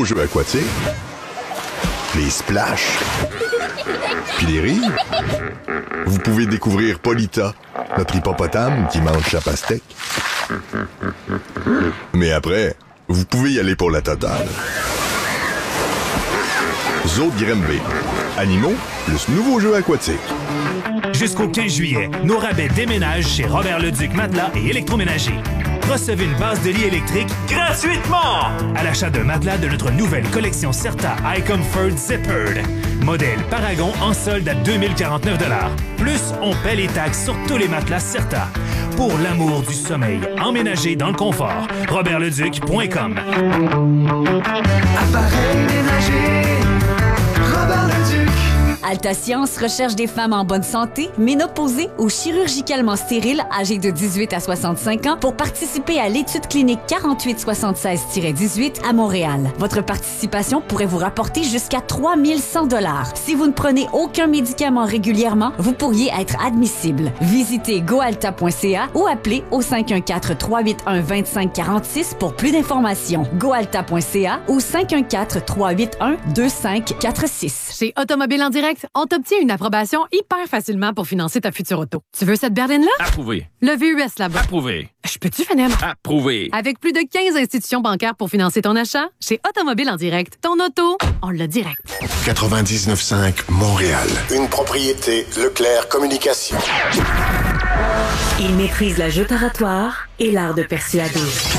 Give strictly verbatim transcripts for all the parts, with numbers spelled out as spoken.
nouveaux jeux aquatiques, les splash, puis les rires. Vous pouvez découvrir Polita, notre hippopotame qui mange sa pastèque. Mais après, vous pouvez y aller pour la totale. Zoo de Grimby. Animaux plus nouveaux jeux aquatiques. Jusqu'au quinze juillet, nos rabais déménagent chez Robert Leduc Matelas et Électroménager. Recevez une base de lit électrique gratuitement à l'achat d'un matelas de notre nouvelle collection Certa iComfort Zippered. Modèle Paragon en solde à deux mille quarante-neuf dollars. Plus, on paie les taxes sur tous les matelas Certa. Pour l'amour du sommeil, emménagé dans le confort. robert leduc point com. Appareil ménager, Robert Leduc. Alta Science recherche des femmes en bonne santé, ménopausées ou chirurgicalement stériles âgées de dix-huit à soixante-cinq ans pour participer à l'étude clinique quarante-huit soixante-seize dix-huit à Montréal. Votre participation pourrait vous rapporter jusqu'à trois mille cent dollars. Si vous ne prenez aucun médicament régulièrement, vous pourriez être admissible. Visitez goalta point c a ou appelez au cinq un quatre, trois huit un, deux cinq quatre six pour plus d'informations. goalta point c a ou cinq un quatre, trois huit un, deux cinq quatre six. Chez Automobile en direct, on t'obtient une approbation hyper facilement pour financer ta future auto. Tu veux cette berline-là? Approuvé. Le V U S là-bas. Approuvé. Je peux-tu finir? Approuvé. Avec plus de quinze institutions bancaires pour financer ton achat, chez Automobile en direct, ton auto, on l'a direct. quatre-vingt-dix-neuf cinq Montréal. Une propriété Leclerc Communication. Il maîtrise la joute oratoire et l'art de persuader.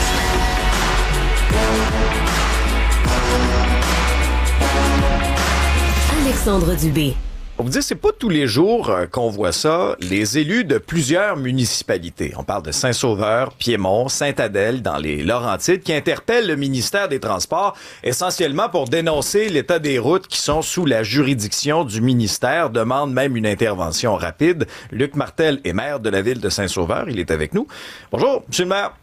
Alexandre Dubé. On vous dit, c'est pas tous les jours euh, qu'on voit ça, les élus de plusieurs municipalités. On parle de Saint-Sauveur, Piémont, Sainte-Adèle, dans les Laurentides, qui interpellent le ministère des Transports, essentiellement pour dénoncer l'état des routes qui sont sous la juridiction du ministère, demandent même une intervention rapide. Luc Martel est maire de la ville de Saint-Sauveur, il est avec nous. Bonjour, monsieur le maire.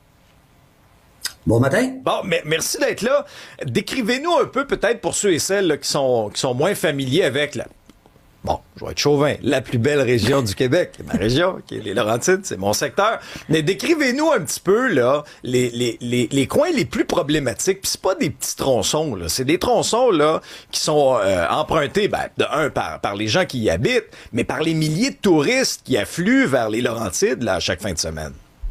Bon matin. Bon, mais merci d'être là. Décrivez-nous un peu, peut-être pour ceux et celles là, qui sont qui sont moins familiers avec la... Bon, je vais être chauvin, la plus belle région du Québec, ma région, qui est les Laurentides, c'est mon secteur. Mais décrivez-nous un petit peu là les les les, les coins les plus problématiques. Puis c'est pas des petits tronçons là, c'est des tronçons là qui sont euh, empruntés, ben, de un par par les gens qui y habitent, mais par les milliers de touristes qui affluent vers les Laurentides là à chaque fin de semaine.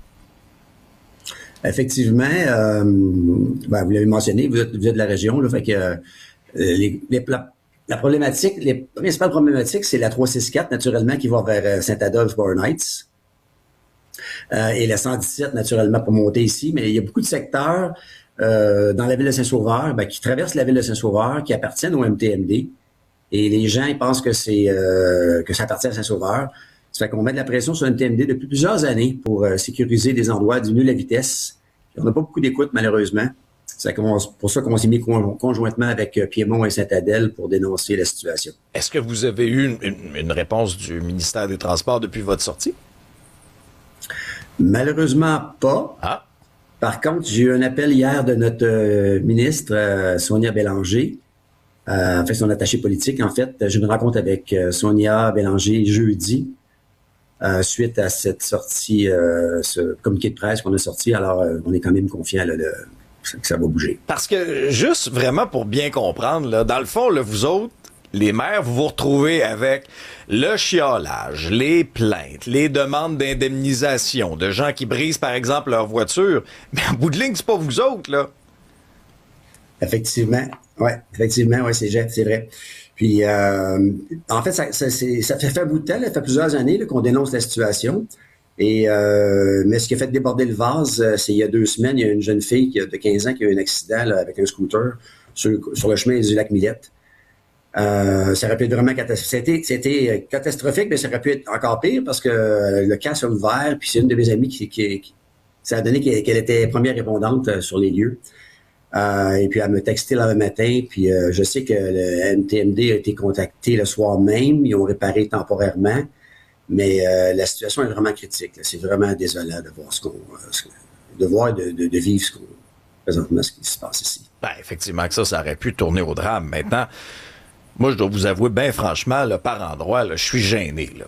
Effectivement, euh, ben, vous l'avez mentionné, vous êtes, vous êtes de la région, là, fait que euh, les, les, la, la problématique, les principales problématiques, c'est la trois cent soixante-quatre, naturellement, qui va vers Saint-Adolphe, Bourne Heights, euh, et la cent dix-sept, naturellement, pour monter ici. Mais il y a beaucoup de secteurs euh, dans la ville de Saint-Sauveur, ben, qui traversent la ville de Saint-Sauveur, qui appartiennent au M T M D, et les gens, ils pensent que c'est euh, que ça appartient à Saint-Sauveur. Ça fait qu'on met de la pression sur le M T M D depuis plusieurs années pour euh, sécuriser des endroits, diminuer la vitesse. On n'a pas beaucoup d'écoute, malheureusement. C'est pour ça qu'on s'est mis conjointement avec euh, Piémont et Sainte-Adèle pour dénoncer la situation. Est-ce que vous avez eu une, une, une réponse du ministère des Transports depuis votre sortie? Malheureusement pas. Ah. Par contre, j'ai eu un appel hier de notre euh, ministre, euh, Sonia Bélanger, euh, en fait, son attaché politique. En fait, j'ai une rencontre avec euh, Sonia Bélanger jeudi. Euh, suite à cette sortie, euh, ce communiqué de presse qu'on a sorti, alors euh, on est quand même confiant là, de, que ça va bouger. Parce que, juste vraiment pour bien comprendre, là, dans le fond, là, vous autres, les maires, vous vous retrouvez avec le chiolage, les plaintes, les demandes d'indemnisation de gens qui brisent, par exemple, leur voiture. Mais en bout de ligne, c'est pas vous autres, là. Effectivement. Ouais, effectivement, ouais, c'est, c'est vrai. Puis, euh, en fait, ça, ça, c'est, ça fait, fait un bout de temps, ça fait plusieurs années là, qu'on dénonce la situation. Et euh, mais ce qui a fait déborder le vase, c'est il y a deux semaines, il y a une jeune fille qui a, de quinze ans qui a eu un accident là, avec un scooter sur, sur le chemin du lac Millette. Euh, ça aurait pu être vraiment catastrophique. C'était, c'était catastrophique, mais ça aurait pu être encore pire parce que le cas a ouvert, puis c'est une de mes amies qui, qui, qui ça a donné qu'elle, qu'elle était première répondante sur les lieux. Euh, et puis elle me textait le matin, puis euh, je sais que le M T M D a été contacté le soir même, ils ont réparé temporairement, mais euh, la situation est vraiment critique. Là. C'est vraiment désolant de voir ce qu'on, euh, ce, de voir, de, de, de vivre ce qu'on, présentement ce qui se passe ici. Ben effectivement que ça, ça aurait pu tourner au drame. Maintenant, moi je dois vous avouer, ben franchement, là, par endroit, là, je suis gêné là.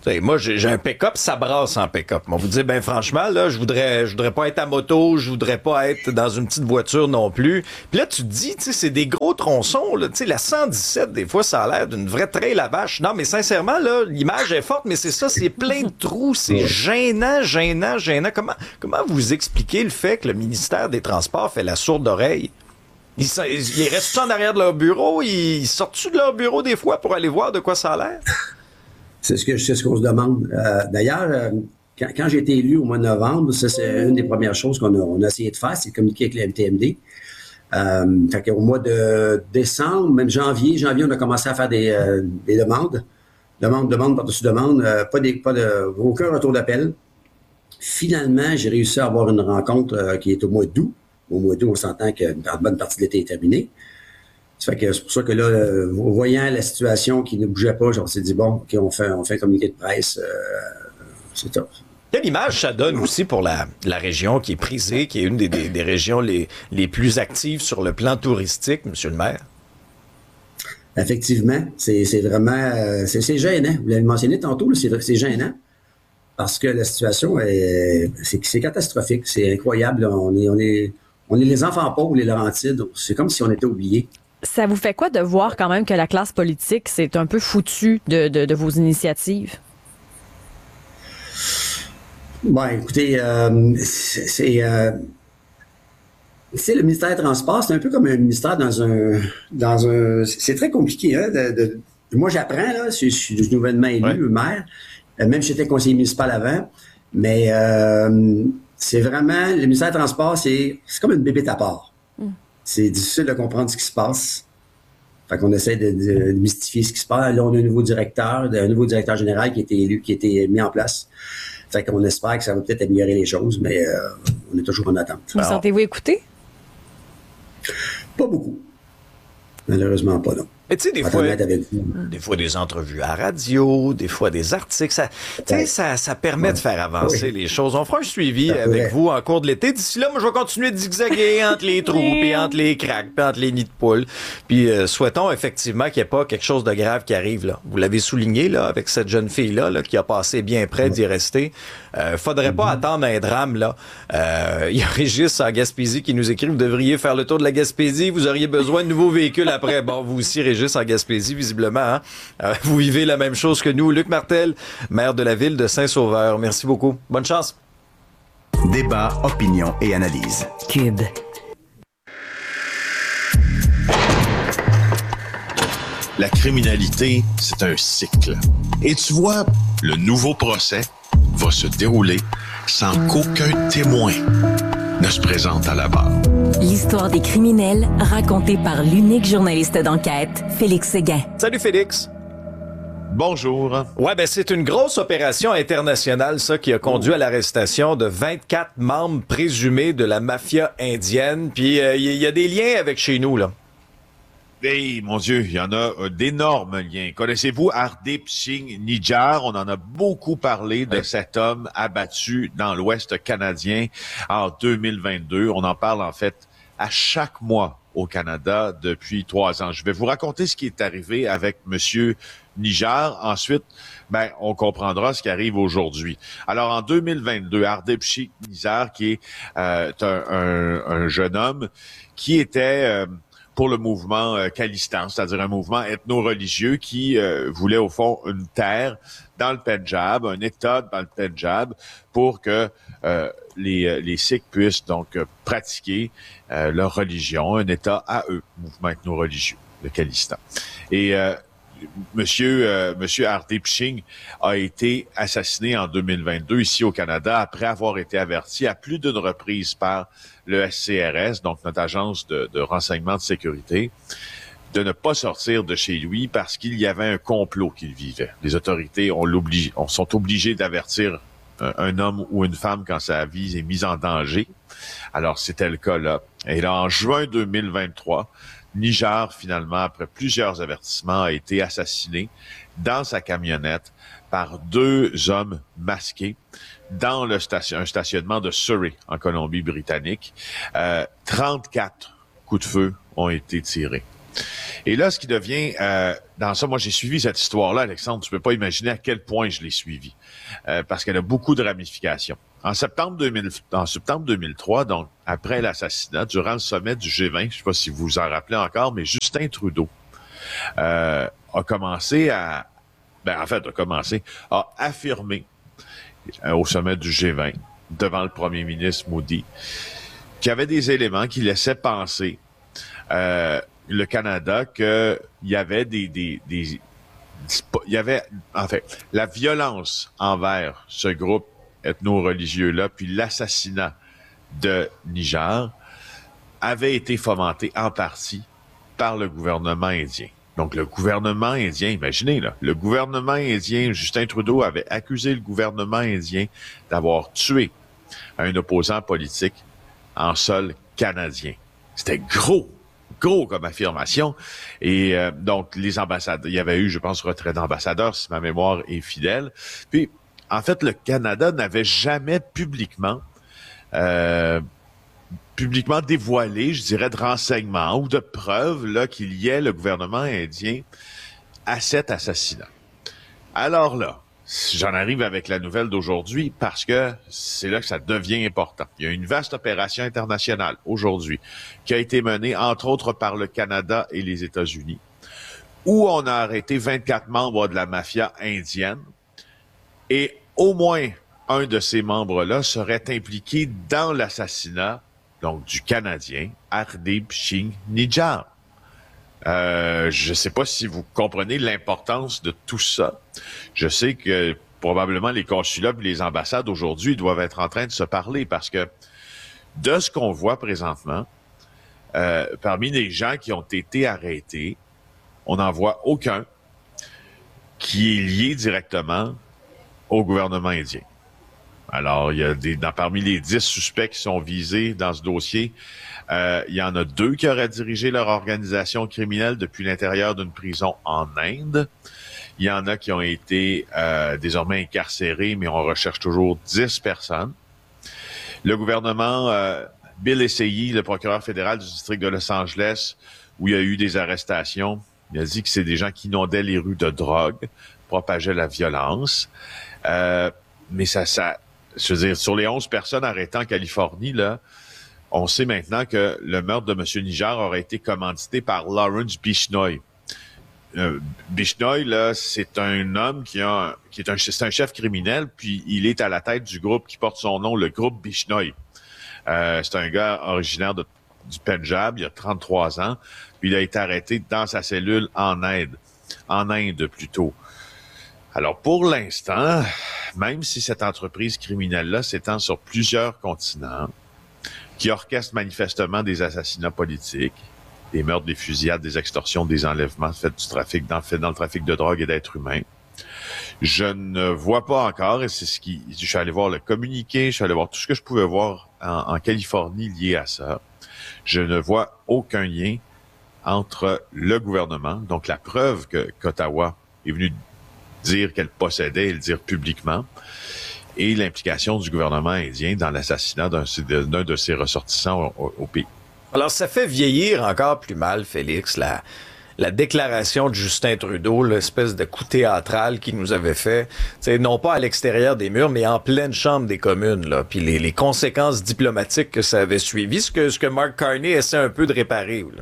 T'sais, moi, j'ai, j'ai un pick-up, ça brasse en pick-up. On vous dit, ben franchement, là, je voudrais je voudrais pas être à moto, je voudrais pas être dans une petite voiture non plus. Puis là, tu te dis, tu sais, c'est des gros tronçons, là. Tu sais, la cent dix-sept, des fois, ça a l'air d'une vraie trail à vache. Non, mais sincèrement, là, l'image est forte, mais c'est ça, c'est plein de trous, c'est gênant, gênant, gênant. Comment, comment vous expliquez le fait que le ministère des Transports fait la sourde oreille? Ils, ils restent en arrière de leur bureau? Ils sortent-tu de leur bureau des fois pour aller voir de quoi ça a l'air? C'est ce que c'est ce qu'on se demande. Euh, d'ailleurs, euh, quand, quand j'ai été élu au mois de novembre, ça, c'est une des premières choses qu'on a, on a essayé de faire, c'est de communiquer avec le M T M D. Euh, fait qu'au mois de décembre, même janvier, janvier, on a commencé à faire des, euh, des demandes. Demandes, demandes par-dessus demandes. Euh, pas des, pas de, aucun retour d'appel. Finalement, j'ai réussi à avoir une rencontre euh, qui est au mois d'août. Au mois d'août, on s'entend qu'une bonne partie de l'été est terminée. Ça fait que c'est pour ça que là, euh, voyant la situation qui ne bougeait pas, on s'est dit, bon, OK, on fait, on fait un communiqué de presse. Euh, c'est top. Quelle image ça donne aussi pour la, la région qui est prisée, qui est une des, des, des régions les, les plus actives sur le plan touristique, monsieur le maire? Effectivement, c'est, c'est vraiment... Euh, c'est, c'est gênant. Vous l'avez mentionné tantôt, là, c'est, c'est gênant. Parce que la situation est... C'est, c'est catastrophique. C'est incroyable. Là. On est, on est, on est les enfants pauvres, les Laurentides. C'est comme si on était oubliés. Ça vous fait quoi de voir quand même que la classe politique s'est un peu foutue de, de, de vos initiatives? Bon, écoutez, euh, c'est... c'est euh, c'est le ministère des Transports, c'est un peu comme un ministère dans un... dans un. C'est très compliqué. Hein, de, de, moi, j'apprends, là, je, je suis nouvellement élu, ouais. maire. Même si j'étais conseiller municipal avant. Mais euh, c'est vraiment... Le ministère des Transports, c'est, c'est comme une bébête à part. Mm. C'est difficile de comprendre ce qui se passe. Fait qu'on essaie de, de, de mystifier ce qui se passe. Là, on a un nouveau directeur, un nouveau directeur général qui a été élu, qui a été mis en place. Fait qu'on espère que ça va peut-être améliorer les choses, mais euh, on est toujours en attente. Vous Alors, sentez-vous écouté? Pas beaucoup. Malheureusement pas, non. Mais tu sais, des fois, des fois des entrevues à radio, des fois des articles, ça, tu sais, ouais. ça, ça permet ouais. de faire avancer oui. les choses. On fera un suivi ça avec pourrait. vous en cours de l'été. D'ici là, moi, je vais continuer de zigzaguer entre les trous, puis entre les craques, puis entre les nids de poules. Puis euh, souhaitons effectivement qu'il n'y ait pas quelque chose de grave qui arrive là. Vous l'avez souligné là avec cette jeune fille là, là qui a passé bien près ouais. d'y rester. Euh, faudrait mm-hmm. pas attendre un drame là. Il euh, y a Régis en Gaspésie qui nous écrit: vous devriez faire le tour de la Gaspésie. Vous auriez besoin de nouveaux véhicules après. Bon, vous aussi, Régis. En Gaspésie, visiblement. Hein? Euh, vous vivez la même chose que nous. Luc Martel, maire de la ville de Saint-Sauveur. Merci beaucoup. Bonne chance. Débat, opinion et analyse. Cube. La criminalité, c'est un cycle. Et tu vois, le nouveau procès va se dérouler sans qu'aucun témoin ne se présente à la barre. L'histoire des criminels racontée par l'unique journaliste d'enquête, Félix Séguin. Salut Félix. Bonjour. Ouais, ben c'est une grosse opération internationale, ça, qui a conduit à l'arrestation de vingt-quatre membres présumés de la mafia indienne. Puis il euh, y, y a des liens avec chez nous, là. Hey, mon Dieu, il y en a euh, d'énormes liens. Connaissez-vous Hardeep Singh Nijjar? On en a beaucoup parlé de ouais. cet homme abattu dans l'Ouest canadien en deux mille vingt-deux. On en parle en fait à chaque mois au Canada depuis trois ans. Je vais vous raconter ce qui est arrivé avec Monsieur Nijjar. Ensuite, ben, on comprendra ce qui arrive aujourd'hui. Alors, en deux mille vingt-deux, Hardeep Singh Nijjar, qui est euh, un, un, un jeune homme qui était... Euh, pour le mouvement euh, Khalistan, c'est-à-dire un mouvement ethno-religieux qui euh, voulait au fond une terre dans le Pendjab, un État dans le Pendjab, pour que euh, les, les Sikhs puissent donc euh, pratiquer euh, leur religion, un État à eux, mouvement ethno-religieux, le Khalistan. Et euh, Monsieur, euh, Monsieur Hardeep Singh a été assassiné en deux mille vingt-deux ici au Canada après avoir été averti à plus d'une reprise par le S C R S, donc notre agence de, de renseignement de sécurité, de ne pas sortir de chez lui parce qu'il y avait un complot qu'il vivait. Les autorités ont l'obligé, on sont obligés d'avertir un, un homme ou une femme quand sa vie est mise en danger. Alors c'était le cas là. Et là, en juin deux mille vingt-trois, Nijjar, finalement, après plusieurs avertissements, a été assassiné dans sa camionnette par deux hommes masqués dans le station, un stationnement de Surrey, en Colombie-Britannique. Euh, trente-quatre coups de feu ont été tirés. Et là, ce qui devient, euh, dans ça, moi j'ai suivi cette histoire-là, Alexandre, tu peux pas imaginer à quel point je l'ai suivi, euh, parce qu'elle a beaucoup de ramifications. En septembre deux mille, en septembre deux mille trois, donc après l'assassinat, durant le sommet du G vingt, je sais pas si vous vous en rappelez encore, mais Justin Trudeau euh, a commencé à, ben en fait, a commencé à affirmer euh, au sommet du G vingt, devant le premier ministre Moody, qu'il y avait des éléments qui laissaient penser euh, le Canada qu'il y avait des, des, des, il y avait, en fait, la violence envers ce groupe ethno-religieux-là, puis l'assassinat de Nijar avait été fomenté en partie par le gouvernement indien. Donc, le gouvernement indien, imaginez, là, le gouvernement indien, Justin Trudeau avait accusé le gouvernement indien d'avoir tué un opposant politique en sol canadien. C'était gros, gros comme affirmation. Et euh, donc, les ambassadeurs, il y avait eu, je pense, retrait d'ambassadeurs, si ma mémoire est fidèle. Puis, en fait, le Canada n'avait jamais publiquement euh, publiquement dévoilé, je dirais, de renseignements ou de preuves là qu'il y ait le gouvernement indien à cet assassinat. Alors là, j'en arrive avec la nouvelle d'aujourd'hui parce que c'est là que ça devient important. Il y a une vaste opération internationale aujourd'hui qui a été menée, entre autres, par le Canada et les États-Unis, où on a arrêté vingt-quatre membres de la mafia indienne et au moins un de ces membres-là serait impliqué dans l'assassinat donc du Canadien Hardeep Singh Nijjar. Euh, je ne sais pas si vous comprenez l'importance de tout ça. Je sais que probablement les consulats et les ambassades aujourd'hui doivent être en train de se parler parce que de ce qu'on voit présentement, euh, parmi les gens qui ont été arrêtés, on n'en voit aucun qui est lié directement au gouvernement indien. Alors, il y a des, dans, parmi les dix suspects qui sont visés dans ce dossier, euh, il y en a deux qui auraient dirigé leur organisation criminelle depuis l'intérieur d'une prison en Inde. Il y en a qui ont été euh, désormais incarcérés, mais on recherche toujours dix personnes. Le gouvernement, euh, Bill Essayis, le procureur fédéral du district de Los Angeles, où il y a eu des arrestations, il a dit que c'est des gens qui inondaient les rues de drogue, propageaient la violence. Euh, mais ça, ça, je veux dire, sur les onze personnes arrêtées en Californie, là, on sait maintenant que le meurtre de M. Nijjar aurait été commandité par Lawrence Bishnoi. Euh, Bishnoi, là, c'est un homme qui a, qui est un, c'est un chef criminel, puis il est à la tête du groupe qui porte son nom, le groupe Bishnoi. Euh, c'est un gars originaire de, du Pendjab, il a trente-trois ans, puis il a été arrêté dans sa cellule en Inde, en Inde plutôt. Alors, pour l'instant, même si cette entreprise criminelle-là s'étend sur plusieurs continents, qui orchestre manifestement des assassinats politiques, des meurtres, des fusillades, des extorsions, des enlèvements, fait du trafic, dans, fait dans le trafic de drogue et d'êtres humains, je ne vois pas encore, et c'est ce qui, je suis allé voir le communiqué, je suis allé voir tout ce que je pouvais voir en, en Californie lié à ça, je ne vois aucun lien entre le gouvernement, donc la preuve que qu'Ottawa est venu dire qu'elle possédait et le dire publiquement, et l'implication du gouvernement indien dans l'assassinat d'un, d'un de ses ressortissants au, au pays. Alors, ça fait vieillir encore plus mal, Félix, la, la déclaration de Justin Trudeau, l'espèce de coup théâtral qu'il nous avait fait, non pas à l'extérieur des murs, mais en pleine chambre des communes, là, puis les, les conséquences diplomatiques que ça avait suivi, ce que, ce que Mark Carney essaie un peu de réparer, là.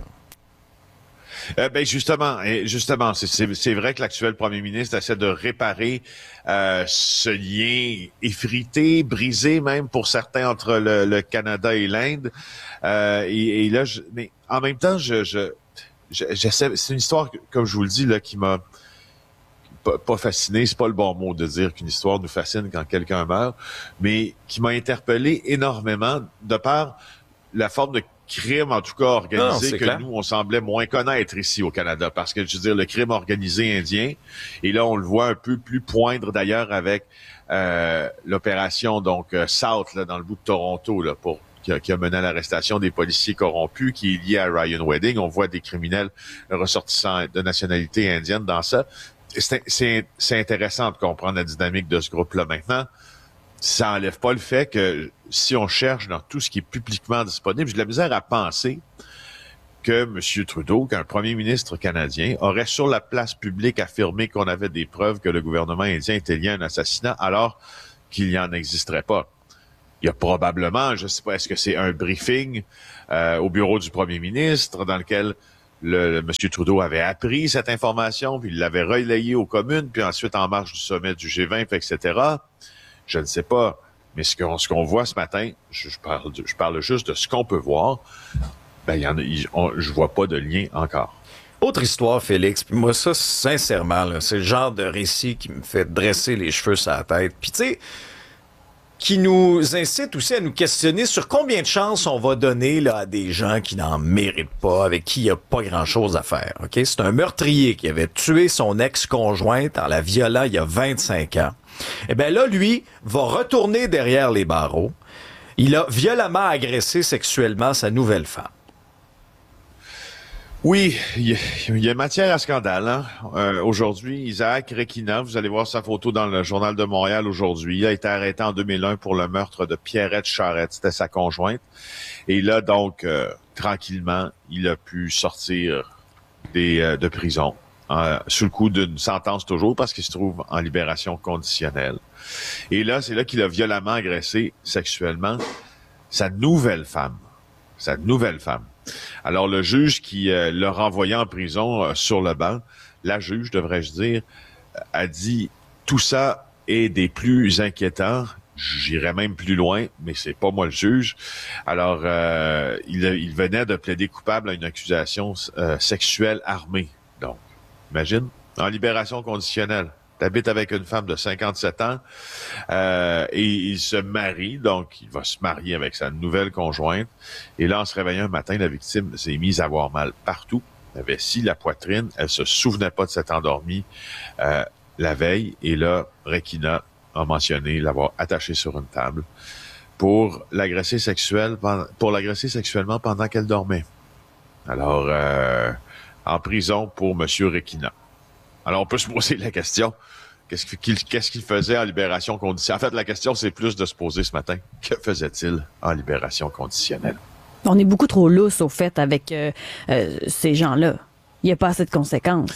Euh, ben justement, justement, c'est, c'est, c'est vrai que l'actuel premier ministre essaie de réparer euh, ce lien effrité, brisé même pour certains entre le, le Canada et l'Inde. Euh, et, et là, je, mais en même temps, je, je, je, j'essaie. C'est une histoire, comme je vous le dis, là, qui m'a pas, pas fasciné. C'est pas le bon mot de dire qu'une histoire nous fascine quand quelqu'un meurt, mais qui m'a interpellé énormément de par la forme de crime, en tout cas organisé, non, que clair. Nous, on semblait moins connaître ici au Canada. Parce que, je veux dire, le crime organisé indien, et là, on le voit un peu plus poindre d'ailleurs avec euh, l'opération donc euh, South, là, dans le bout de Toronto, là, pour qui a, qui a mené à l'arrestation des policiers corrompus, qui est lié à Ryan Wedding. On voit des criminels ressortissants de nationalité indienne dans ça. C'est, c'est, c'est intéressant de comprendre la dynamique de ce groupe-là maintenant. Ça enlève pas le fait que si on cherche dans tout ce qui est publiquement disponible, j'ai de la misère à penser que M. Trudeau, qu'un premier ministre canadien, aurait sur la place publique affirmé qu'on avait des preuves que le gouvernement indien était lié à un assassinat alors qu'il n'y en existerait pas. Il y a probablement, je ne sais pas, est-ce que c'est un briefing euh, au bureau du premier ministre dans lequel le, le M. Trudeau avait appris cette information, puis il l'avait relayée aux communes, puis ensuite en marge du sommet du G vingt, et cetera. Je ne sais pas. Mais ce qu'on, ce qu'on voit ce matin, je, je, parle, de, je parle juste de ce qu'on peut voir, ben, il y en a, il, on, je vois pas de lien encore. Autre histoire, Félix, puis moi, ça, sincèrement, là, c'est le genre de récit qui me fait dresser les cheveux sur la tête. Puis tu sais, qui nous incite aussi à nous questionner sur combien de chances on va donner là, à des gens qui n'en méritent pas, avec qui il n'y a pas grand-chose à faire. Ok, c'est un meurtrier qui avait tué son ex-conjointe en la violant il y a vingt-cinq ans. Eh bien là, lui, va retourner derrière les barreaux. Il a violemment agressé sexuellement sa nouvelle femme. Oui, il y, y a matière à scandale. Hein? Euh, aujourd'hui, Isaac Rekina, vous allez voir sa photo dans le Journal de Montréal aujourd'hui, il a été arrêté en deux mille un pour le meurtre de Pierrette Charette, c'était sa conjointe. Et là, donc, euh, tranquillement, il a pu sortir des, euh, de prison. Euh, sous le coup d'une sentence toujours parce qu'il se trouve en libération conditionnelle. Et là, c'est là qu'il a violemment agressé sexuellement sa nouvelle femme. Sa nouvelle femme. Alors, le juge qui euh, l'a renvoyé en prison euh, sur le banc, la juge, devrais-je dire, a dit « Tout ça est des plus inquiétants. » J'irais même plus loin, mais c'est pas moi le juge. Alors, euh, il, il venait de plaider coupable à une accusation euh, sexuelle armée. Donc, imagine, en libération conditionnelle. T'habites avec une femme de cinquante-sept ans euh, et il se marie, donc il va se marier avec sa nouvelle conjointe. Et là, en se réveillant un matin, la victime s'est mise à avoir mal partout. Elle avait scié la poitrine, elle se souvenait pas de s'être endormie euh, la veille. Et là, Rekina a mentionné l'avoir attachée sur une table pour l'agresser sexuelle, pour l'agresser sexuellement pendant qu'elle dormait. Alors, euh, en prison pour M. Rekina. Alors, on peut se poser la question, qu'est-ce qu'il, qu'est-ce qu'il faisait en libération conditionnelle? En fait, la question, c'est plus de se poser ce matin, que faisait-il en libération conditionnelle? On est beaucoup trop lousse, au fait, avec euh, euh, ces gens-là. Il n'y a pas assez de conséquences.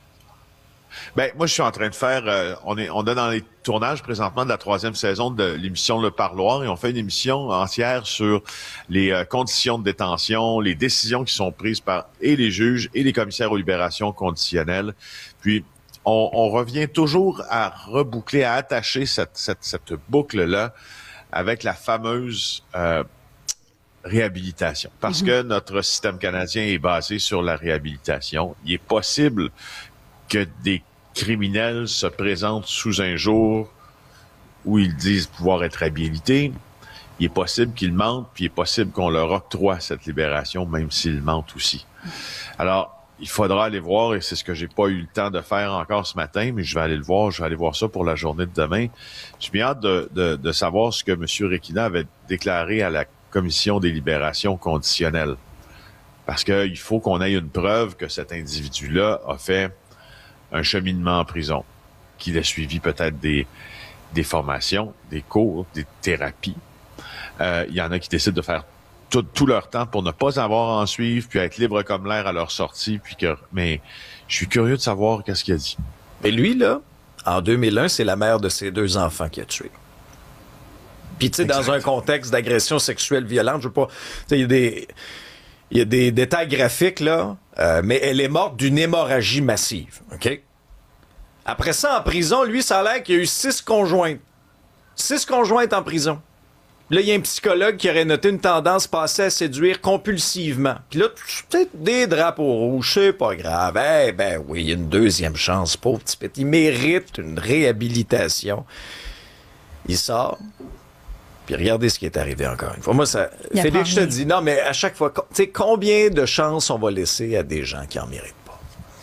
Ben, moi, je suis en train de faire, euh, on est, on est dans les tournages présentement de la troisième saison de l'émission Le Parloir et on fait une émission entière sur les euh, conditions de détention, les décisions qui sont prises par et les juges et les commissaires aux libérations conditionnelles. Puis, on, on revient toujours à reboucler, à attacher cette, cette, cette boucle-là avec la fameuse euh, réhabilitation. Parce mm-hmm. que notre système canadien est basé sur la réhabilitation. Il est possible que des criminels se présentent sous un jour où ils disent pouvoir être habilités. Il est possible qu'ils mentent, puis il est possible qu'on leur octroie cette libération, même s'ils mentent aussi. Alors, il faudra aller voir, et c'est ce que j'ai pas eu le temps de faire encore ce matin, mais je vais aller le voir, je vais aller voir ça pour la journée de demain. J'ai bien hâte de, de, de savoir ce que M. Rekina avait déclaré à la Commission des libérations conditionnelles. Parce qu'il faut qu'on ait une preuve que cet individu-là a fait un cheminement en prison, qu'il a suivi peut-être des, des formations, des cours, des thérapies. Euh, il y en a qui décident de faire tout, tout leur temps pour ne pas avoir à en suivre, puis être libre comme l'air à leur sortie. Puis que, mais je suis curieux de savoir qu'est-ce qu'il a dit. Mais lui, là, en deux mille un, c'est la mère de ses deux enfants qui a tué. Puis tu sais, dans un contexte d'agression sexuelle violente, je veux pas... Tu sais, il y a des... Il y a des détails graphiques, là, euh, mais elle est morte d'une hémorragie massive, OK? Après ça, en prison, lui, ça a l'air qu'il y a eu six conjointes. Six conjointes en prison. Là, il y a un psychologue qui aurait noté une tendance passée à séduire compulsivement. Puis là, peut-être des drapeaux rouges, c'est pas grave. Eh ben oui, il y a une deuxième chance, pauvre petit petit. Il mérite une réhabilitation. Il sort... Puis regardez ce qui est arrivé encore une fois. Moi, ça, Félix, je te dis, non, mais à chaque fois, tu sais, combien de chances on va laisser à des gens qui en méritent pas?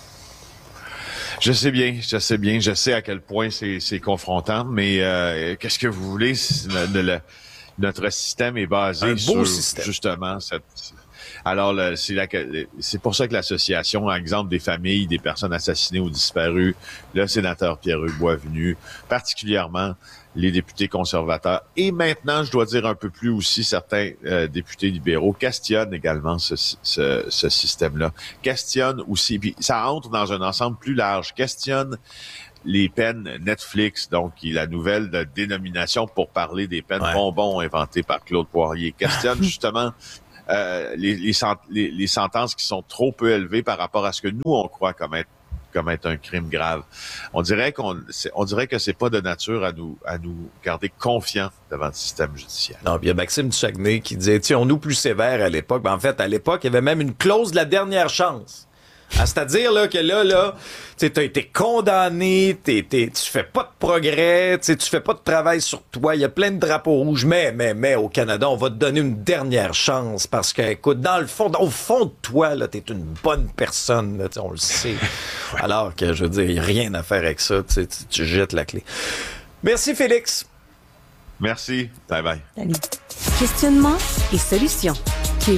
Je sais bien, je sais bien, je sais à quel point c'est, c'est confrontant, mais euh, qu'est-ce que vous voulez? Le, le, notre système est basé Un beau sur système. justement cette... Alors, le, c'est, la, c'est pour ça que l'association, par exemple, des familles, des personnes assassinées ou disparues, le sénateur Pierre-Hugues Boisvenu, particulièrement les députés conservateurs, et maintenant, je dois dire un peu plus aussi, certains euh, députés libéraux questionnent également ce, ce, ce système-là. Questionnent aussi, puis ça entre dans un ensemble plus large, questionnent les peines Netflix, donc la nouvelle de dénomination pour parler des peines ouais. bonbons inventées par Claude Poirier, questionne justement euh, les, les, les, les sentences qui sont trop peu élevées par rapport à ce que nous, on croit comme être comme être un crime grave. On dirait qu'on, c'est, on dirait que c'est pas de nature à nous, à nous garder confiants devant le système judiciaire. Non, puis il y a Maxime Duchagné qui disait, tiens-nous plus sévères à l'époque. Ben, en fait, à l'époque, il y avait même une clause de la dernière chance. Ah, c'est-à-dire là que là, là, tu as été condamné, t'es, t'es, tu fais pas de progrès, tu fais pas de travail sur toi, il y a plein de drapeaux rouges, mais, mais, mais au Canada, on va te donner une dernière chance parce que, écoute, dans le fond, au fond de toi, là, t'es une bonne personne, là, on le sait. Alors que, je veux dire, il n'y a rien à faire avec ça, tu, tu jettes la clé. Merci, Félix. Merci. Bye bye. Salut. Questionnement et solutions. Cube.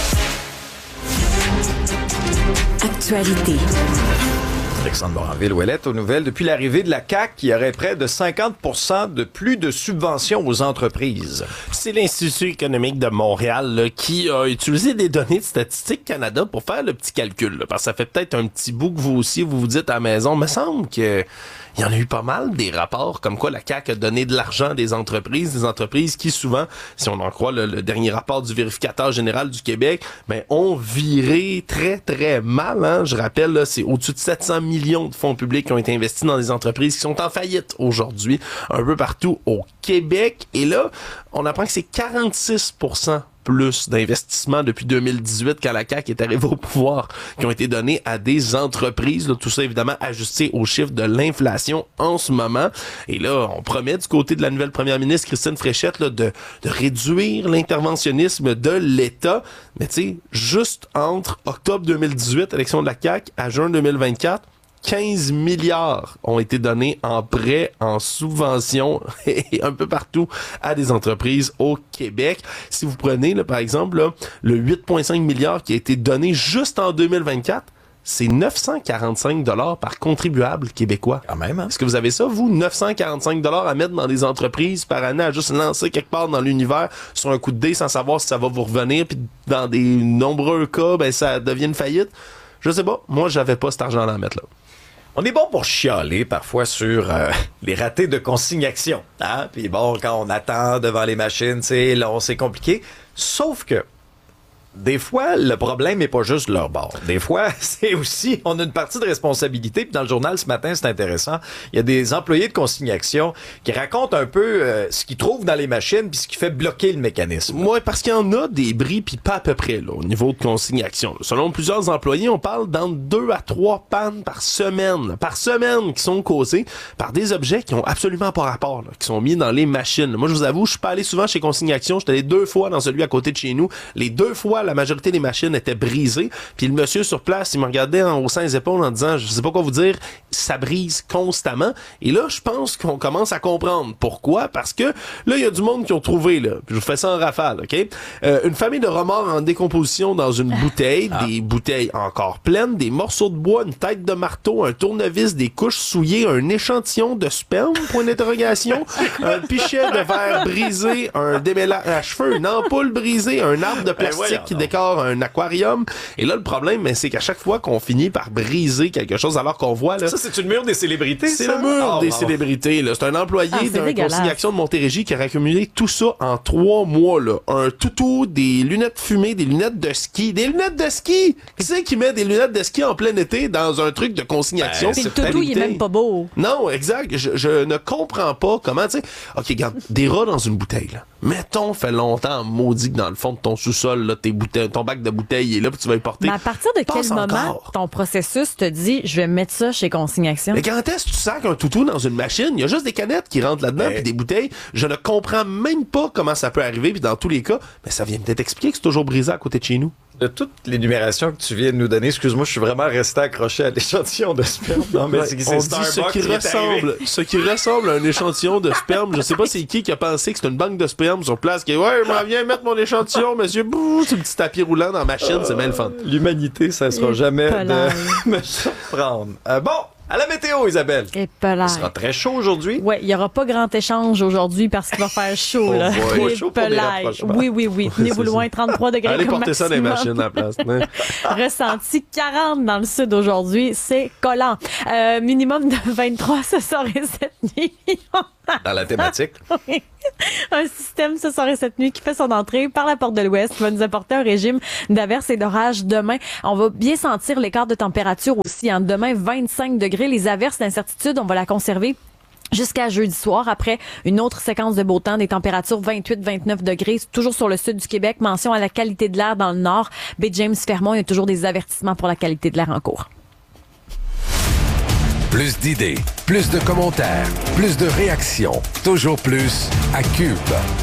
Actualité. Alexandre Moranville-Ouellette aux nouvelles. Depuis l'arrivée de la C A Q, il y aurait près de cinquante pour cent de plus de subventions aux entreprises. C'est l'Institut économique de Montréal là, qui a utilisé des données de Statistique Canada pour faire le petit calcul. Là, parce que ça fait peut-être un petit bout que vous aussi, vous vous dites à la maison, me semble que il y en a eu pas mal des rapports comme quoi la C A Q a donné de l'argent à des entreprises, des entreprises qui souvent, si on en croit le, le dernier rapport du vérificateur général du Québec, ben ont viré très très mal. Hein? Je rappelle, là, c'est au-dessus de sept cents millions de fonds publics qui ont été investis dans des entreprises qui sont en faillite aujourd'hui, un peu partout au Québec. Et là, on apprend que c'est quarante-six pour cent plus d'investissements depuis deux mille dix-huit quand la C A Q est arrivée au pouvoir, qui ont été donnés à des entreprises. Là, tout ça, évidemment, ajusté aux chiffres de l'inflation en ce moment. Et là, on promet du côté de la nouvelle première ministre, Christine Fréchette, là, de, de réduire l'interventionnisme de l'État. Mais tu sais, juste entre octobre deux mille dix-huit, élection de la C A Q, à juin deux mille vingt-quatre, quinze milliards ont été donnés en prêts, en subventions et un peu partout à des entreprises au Québec. Si vous prenez, là, par exemple, là, le huit virgule cinq milliards qui a été donné juste en deux mille vingt-quatre, c'est neuf cent quarante-cinq dollars par contribuable québécois. Quand même, hein? Est-ce que vous avez ça, vous? neuf cent quarante-cinq dollars à mettre dans des entreprises par année, à juste lancer quelque part dans l'univers sur un coup de dé sans savoir si ça va vous revenir, puis dans des nombreux cas, ben ça devient une faillite. Je sais pas. Moi, j'avais pas cet argent-là à mettre là. On est bon pour chialer parfois sur euh, les ratés de consignation. Hein? Puis bon, quand on attend devant les machines, c'est long, c'est compliqué. Sauf que des fois, le problème n'est pas juste leur bord. Des fois, c'est aussi, on a une partie de responsabilité. Puis dans le journal ce matin, c'est intéressant. Il y a des employés de consignation qui racontent un peu euh, ce qu'ils trouvent dans les machines puis ce qui fait bloquer le mécanisme. Oui, parce qu'il y en a des bris, puis pas à peu près là, au niveau de consignation. Selon plusieurs employés, on parle d'entre deux à trois pannes par semaine. Par semaine qui sont causées par des objets qui ont absolument pas rapport, là, qui sont mis dans les machines. Moi, je vous avoue, je suis pas allé souvent chez Consignation. J'étais allé deux fois dans celui à côté de chez nous. Les deux fois, la majorité des machines étaient brisées. Puis le monsieur sur place, il me regardait en haussant les épaules en disant, je sais pas quoi vous dire, ça brise constamment. Et là, je pense qu'on commence à comprendre pourquoi. Parce que là, il y a du monde qui ont trouvé, là, puis je vous fais ça en rafale, OK? Euh, une famille de remords en décomposition dans une bouteille, ah. des bouteilles encore pleines, des morceaux de bois, une tête de marteau, un tournevis, des couches souillées, un échantillon de sperme, point d'interrogation, un pichet de verre brisé, un démêlage à cheveux, une ampoule brisée, un arbre de plastique ben qui décore un aquarium. Et là, le problème, c'est qu'à chaque fois qu'on finit par briser quelque chose, alors qu'on voit... Là, ça, c'est une mur des célébrités, C'est ça? le mur oh, des oh. célébrités. Là. C'est un employé ah, d'un consignation de Montérégie qui a accumulé tout ça en trois mois. Là. Un toutou, des lunettes fumées, des lunettes de ski. Des lunettes de ski! Qui c'est qui met des lunettes de ski en plein été dans un truc de consignation? Ben, c'est le toutou, il est même pas beau. Non, exact. Je, je ne comprends pas comment, tu sais... OK, regarde, des rats dans une bouteille, là. Mettons, fait longtemps, maudit que dans le fond de ton sous-sol, là, tes bouteilles, ton bac de bouteilles est là, puis tu vas y porter. Mais à partir de Passe quel moment encore. ton processus te dit, je vais mettre ça chez Consignation? Mais quand est-ce que tu sacs un toutou dans une machine? Il y a juste des canettes qui rentrent là-dedans, puis hey. des bouteilles. Je ne comprends même pas comment ça peut arriver, puis dans tous les cas, mais ça vient peut-être expliquer que c'est toujours brisé à côté de chez nous. De toute l'énumération que tu viens de nous donner, excuse-moi, je suis vraiment resté accroché à l'échantillon de sperme. Non, mais ouais, c'est, c'est c'est Starbucks ce qui, qui ressemble, ce qui ressemble à un échantillon de sperme. Je sais pas c'est qui qui a pensé que c'est une banque de sperme sur place qui est ouais, je m'en viens mettre mon échantillon, monsieur. Bouh, c'est un petit tapis roulant dans la machine, euh, c'est bien le fun. L'humanité, ça ne sera jamais de me surprendre. Euh, bon. À la météo, Isabelle. Et Il sera très chaud aujourd'hui. Oui, il n'y aura pas grand échange aujourd'hui parce qu'il va faire chaud. Là. Oh, trop chaud pour des rapprochements. Oui, oui, oui. Tenez-vous loin, trente-trois degrés. Allez comme porter maximum. ça dans les machines à la place. Ressenti quarante dans le sud aujourd'hui. C'est collant. Euh, minimum de vingt-trois ce soir et cette nuit. Dans la thématique. Oui. Un système ce soir et cette nuit qui fait son entrée par la porte de l'Ouest qui va nous apporter un régime d'averses et d'orages demain. On va bien sentir l'écart de température aussi. Hein. Demain, vingt-cinq degrés. Les averses, l'incertitude, on va la conserver jusqu'à jeudi soir. Après une autre séquence de beau temps, des températures vingt-huit à vingt-neuf degrés, toujours sur le sud du Québec. Mention à la qualité de l'air dans le nord. Baie James Fermont, il y a toujours des avertissements pour la qualité de l'air en cours. Plus d'idées, plus de commentaires, plus de réactions. Toujours plus à Cube.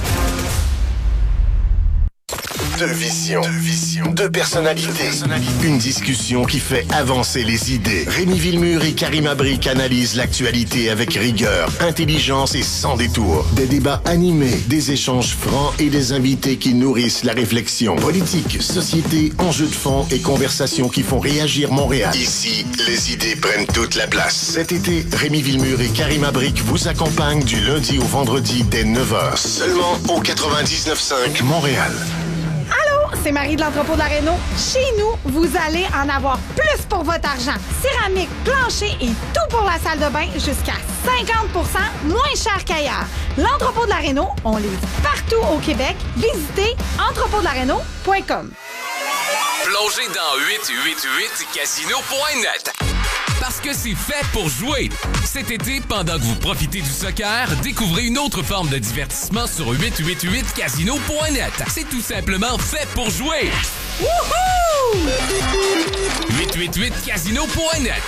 Deux visions, deux visions, deux personnalités. Une discussion qui fait avancer les idées. Rémi Villemur et Karim Abrik analysent l'actualité avec rigueur, intelligence et sans détour. Des débats animés, des échanges francs et des invités qui nourrissent la réflexion. Politique, société, enjeux de fond et conversations qui font réagir Montréal. Ici, les idées prennent toute la place. Cet été, Rémi Villemur et Karim Abrik vous accompagnent du lundi au vendredi dès neuf heures. Seulement au quatre-vingt-dix-neuf cinq Montréal. Allô, c'est Marie de l'entrepôt de la Réno. Chez nous, vous allez en avoir plus pour votre argent. Céramique, plancher et tout pour la salle de bain jusqu'à cinquante pour cent moins cher qu'ailleurs. L'entrepôt de la Réno, on livre partout au Québec. Visitez entrepôt de la réno point com. Plongez dans huit huit huit casino point net. Parce que c'est fait pour jouer. Cet été, pendant que vous profitez du soccer, découvrez une autre forme de divertissement sur huit huit huit casino point net. C'est tout simplement fait pour jouer. Wouhou! huit huit huit casino point net.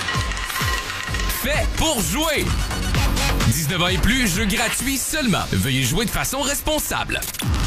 Fait pour jouer. dix-neuf ans et plus, jeu gratuit seulement. Veuillez jouer de façon responsable.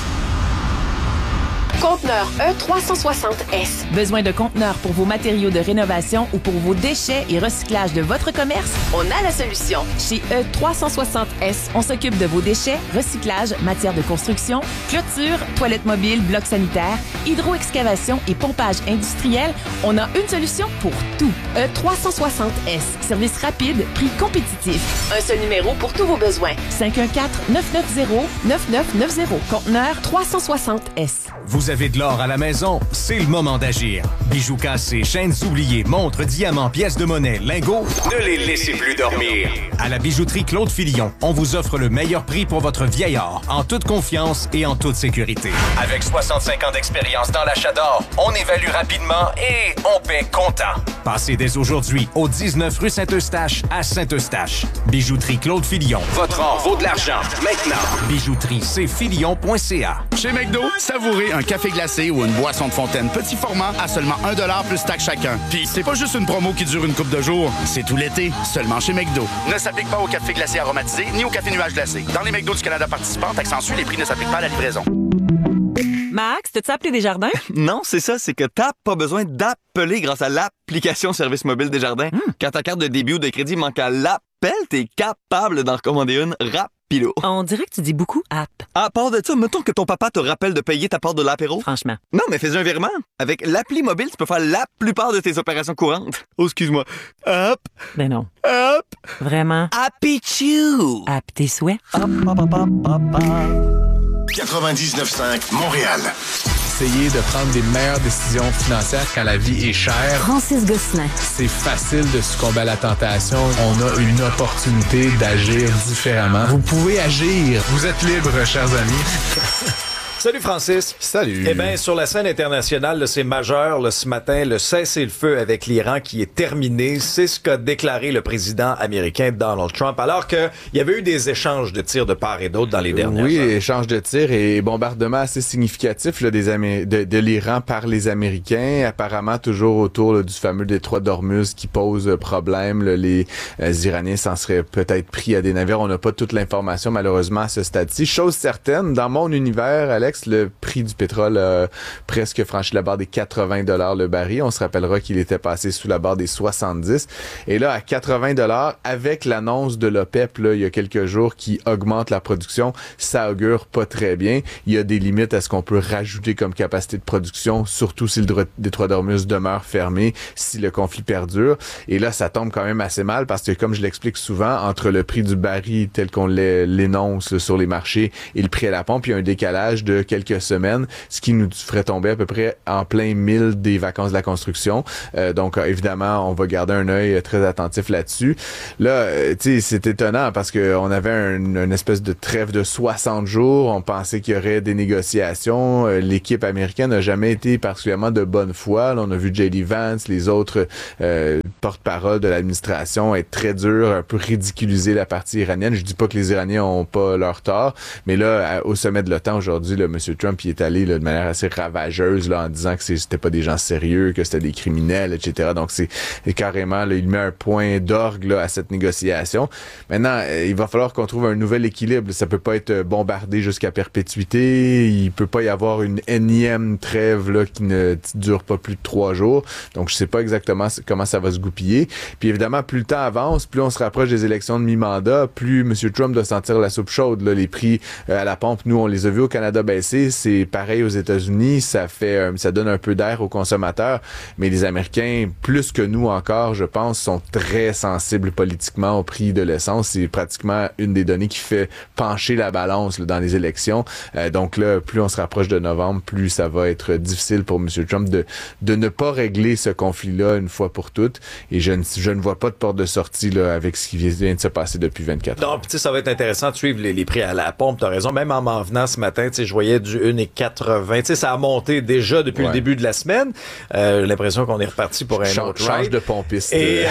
Conteneur E trois cent soixante S. Besoin de conteneurs pour vos matériaux de rénovation ou pour vos déchets et recyclage de votre commerce? On a la solution. Chez E trois cent soixante S, on s'occupe de vos déchets, recyclage, matières de construction, clôture, toilettes mobiles, blocs sanitaires, hydro-excavation et pompage industriel. On a une solution pour tout. E trois cent soixante S. Service rapide, prix compétitif. Un seul numéro pour tous vos besoins. cinq un quatre neuf neuf zéro neuf neuf neuf zéro. Conteneur trois cent soixante S. Vous avez de l'or à la maison? C'est le moment d'agir. Bijoux cassés, chaînes oubliées, montres, diamants, pièces de monnaie, lingots, ne les laissez plus dormir. À la bijouterie Claude Filion, on vous offre le meilleur prix pour votre vieil or, en toute confiance et en toute sécurité. Avec soixante-cinq ans d'expérience dans l'achat d'or, on évalue rapidement et on paie comptant. Passez dès aujourd'hui au dix-neuf rue Saint-Eustache à Saint-Eustache. Bijouterie Claude Filion. Votre or vaut de l'argent. Maintenant. Bijouterie c filion point c a. Chez McDo, savourez un café glacé ou une boisson de fontaine petit format à seulement un dollar plus taxe chacun. Puis c'est pas juste une promo qui dure une couple de jours, c'est tout l'été, seulement chez McDo. Ne s'applique pas au café glacé aromatisé ni au café nuage glacé. Dans les McDo du Canada participants, accentue, les prix ne s'appliquent pas à la livraison. Max, t'as-tu appelé Desjardins? Non, c'est ça, c'est que t'as pas besoin d'appeler grâce à l'application Service mobile Desjardins. Mm. Quand ta carte de débit ou de crédit manque à l'appel, t'es capable d'en recommander une rapido. On dirait que tu dis beaucoup app. À part de ça, mettons que ton papa te rappelle de payer ta part de l'apéro. Franchement. Non, mais fais un virement. Avec l'appli mobile, tu peux faire la plupart de tes opérations courantes. Oh, excuse-moi. Hop. Ben non. Hop. Vraiment. Happy-choo. App tes souhaits. Hop, hop, hop, hop, hop, hop. quatre-vingt-dix-neuf cinq Montréal. Essayer de prendre des meilleures décisions financières quand la vie est chère. Francis Gosselin. C'est facile de succomber à la tentation. On a une opportunité d'agir différemment. Vous pouvez agir. Vous êtes libre, chers amis. Salut Francis. Salut. Eh bien, sur la scène internationale, là, c'est majeur là, ce matin, le cessez-le-feu avec l'Iran qui est terminé. C'est ce qu'a déclaré le président américain Donald Trump, alors qu'il y avait eu des échanges de tirs de part et d'autre dans les dernières oui, heures. Oui, échanges de tirs et bombardements assez significatifs là, des Amé- de, de l'Iran par les Américains, apparemment toujours autour là, du fameux détroit d'Ormuz qui pose problème. Là, les euh, Iraniens s'en seraient peut-être pris à des navires. On n'a pas toute l'information malheureusement à ce stade-ci. Chose certaine, dans mon univers, Alex, contexte, le prix du pétrole a presque franchi la barre des quatre-vingts dollars le baril. On se rappellera qu'il était passé sous la barre des soixante-dix. Et là, à quatre-vingts dollars, avec l'annonce de l'OPEP, là, il y a quelques jours, qui augmente la production, ça augure pas très bien. Il y a des limites à ce qu'on peut rajouter comme capacité de production, surtout si le détroit d'Ormuz demeure fermé, si le conflit perdure. Et là, ça tombe quand même assez mal parce que, comme je l'explique souvent, entre le prix du baril tel qu'on l'énonce là, sur les marchés et le prix à la pompe, il y a un décalage de quelques semaines, ce qui nous ferait tomber à peu près en plein mille des vacances de la construction. Euh, donc, euh, évidemment, on va garder un œil très attentif là-dessus. Là, euh, tu sais, c'est étonnant parce qu'on avait un, une espèce de trêve de soixante jours. On pensait qu'il y aurait des négociations. Euh, l'équipe américaine n'a jamais été particulièrement de bonne foi. Là, on a vu J D Vance, les autres euh, porte-parole de l'administration être très dur, un peu ridiculiser la partie iranienne. Je dis pas que les Iraniens ont pas leur tort, mais là, à, au sommet de l'OTAN aujourd'hui, là, M. Trump il est allé là, de manière assez ravageuse là, en disant que c'était pas des gens sérieux, que c'était des criminels, et cetera. Donc c'est carrément, là, il met un point d'orgue là, à cette négociation. Maintenant, euh, il va falloir qu'on trouve un nouvel équilibre. Ça peut pas être bombardé jusqu'à perpétuité. Il peut pas y avoir une énième trêve là, qui ne dure pas plus de trois jours. Donc je sais pas exactement comment ça va se goupiller. Puis évidemment, plus le temps avance, plus on se rapproche des élections de mi-mandat, plus M. Trump doit sentir la soupe chaude. Là. Les prix euh, à la pompe, nous, on les a vus au Canada baisser. C'est pareil aux États-Unis. Ça fait, euh, ça donne un peu d'air aux consommateurs. Mais les Américains, plus que nous encore, je pense, sont très sensibles politiquement au prix de l'essence. C'est pratiquement une des données qui fait pencher la balance là, dans les élections. Euh, donc là, plus on se rapproche de novembre, plus ça va être difficile pour M. Trump de, de ne pas régler ce conflit-là une fois pour toutes. Et je ne, je ne vois pas de porte de sortie là, avec ce qui vient de se passer depuis vingt-quatre heures. Non, puis tu sais, ça va être intéressant de suivre les, les prix à la pompe. T'as raison. Même en m'en venant ce matin, tu sais, je voyais du un virgule quatre-vingts. Tu sais, ça a monté déjà depuis ouais. le début de la semaine. Euh, j'ai l'impression qu'on est reparti pour un Ch- autre change ride. de pompiste. Et,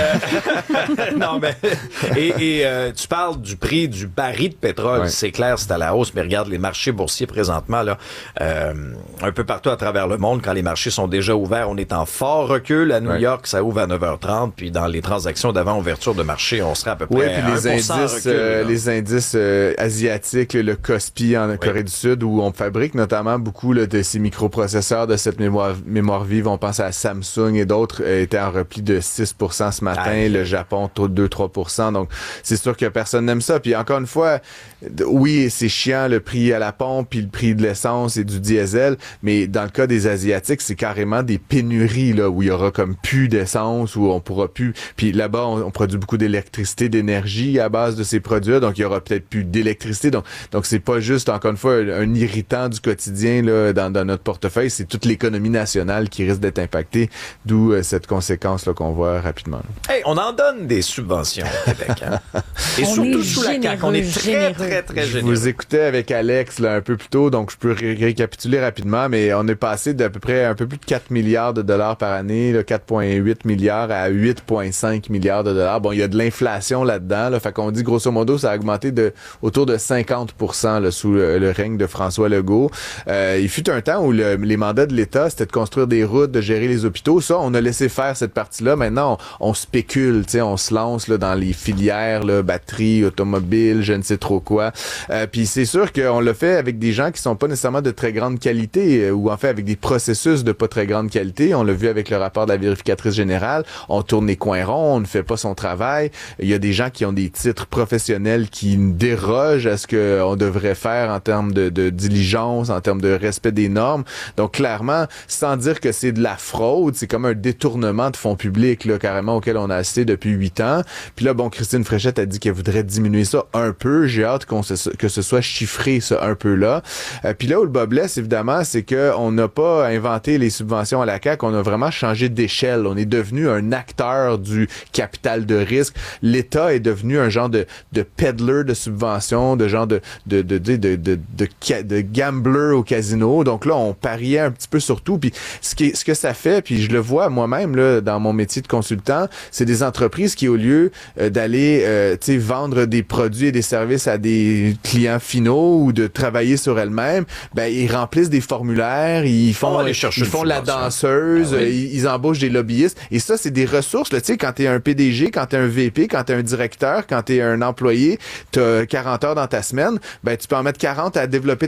euh, non, mais, et, et euh, tu parles du prix du baril de pétrole. Ouais. C'est clair, c'est à la hausse, mais regarde les marchés boursiers présentement, là, euh, un peu partout à travers le monde, quand les marchés sont déjà ouverts, on est en fort recul. À New ouais. York, ça ouvre à neuf heures trente, puis dans les transactions d'avant ouverture de marché, on serait à peu près oui, puis à les indices, recul, euh, les indices euh, asiatiques, le Kospi en oui. Corée du Sud, où on fabrique notamment beaucoup là, de ces microprocesseurs, de cette mémoire, mémoire vive. On pense à Samsung et d'autres, euh, étaient en repli de six pour cent ce matin. Aïe. Le Japon, deux à trois pour cent. Donc, c'est sûr que personne n'aime ça. Puis encore une fois, oui, c'est chiant le prix à la pompe, puis le prix de l'essence et du diesel, mais dans le cas des Asiatiques, c'est carrément des pénuries là où il y aura comme plus d'essence, où on pourra plus. Puis là-bas, on, on produit beaucoup d'électricité, d'énergie à base de ces produits-là, donc il y aura peut-être plus d'électricité. Donc, donc c'est pas juste encore une fois un, un irritant du quotidien là dans, dans notre portefeuille, c'est toute l'économie nationale qui risque d'être impactée, d'où euh, cette conséquence là qu'on voit rapidement. Là. Hey, on en donne des subventions au Québec, hein? Et on surtout est sous la C A Q, on est très généreux. très très Je généreux. vous écoutais avec Alex là un peu plus tôt, donc je peux ré- récapituler rapidement, mais on est passé d'à peu près un peu plus de quatre milliards de dollars par année, là, quatre virgule huit milliards à huit virgule cinq milliards de dollars. Bon, il y a de l'inflation là-dedans, là, fait qu'on dit grosso modo ça a augmenté de autour de cinquante pour cent là, sous le, le règne de François Legault. Euh, il fut un temps où le, les mandats de l'État, c'était de construire des routes, de gérer les hôpitaux. Ça, on a laissé faire cette partie-là. Maintenant, on, on spécule, tu sais, on se lance là, dans les filières, là, batterie, automobile, je ne sais trop quoi. Euh, Puis c'est sûr qu'on l'a fait avec des gens qui sont pas nécessairement de très grande qualité, euh, ou en fait avec des processus de pas très grande qualité. On l'a vu avec le rapport de la vérificatrice générale. On tourne les coins ronds, on ne fait pas son travail. Il y a des gens qui ont des titres professionnels qui dérogent à ce qu'on devrait faire en termes de, de diligence, en termes de respect des normes. Donc clairement, sans dire que c'est de la fraude, c'est comme un détournement de fonds publics là, carrément auquel on a assisté depuis huit ans. Puis là, bon, Christine Fréchette a dit qu'elle voudrait diminuer ça un peu. J'ai hâte qu'on se, que ce soit chiffré, ça, un peu là. Euh, puis là où le bas blesse, évidemment, c'est que on n'a pas inventé les subventions à la C A Q, on a vraiment changé d'échelle. On est devenu un acteur du capital de risque. L'État est devenu un genre de, de peddler de subventions, de genre de, de, de, de, de, de, de, de gambler au casino. Donc là, on pariait un petit peu sur tout. Puis ce, qui, ce que ça fait, puis je le vois moi-même là dans mon métier de consultant, c'est des entreprises qui, au lieu euh, d'aller euh, tu sais, vendre des produits et des services à des clients finaux ou de travailler sur elles-mêmes, ben ils remplissent des formulaires, ils font, ils font la danseuse, ah oui. ils, ils embauchent des lobbyistes. Et ça, c'est des ressources. Tu sais, quand t'es un P D G, quand t'es un V P, quand t'es un directeur, quand t'es un employé, t'as quarante heures dans ta semaine, ben tu peux en mettre quarante à développer ta business.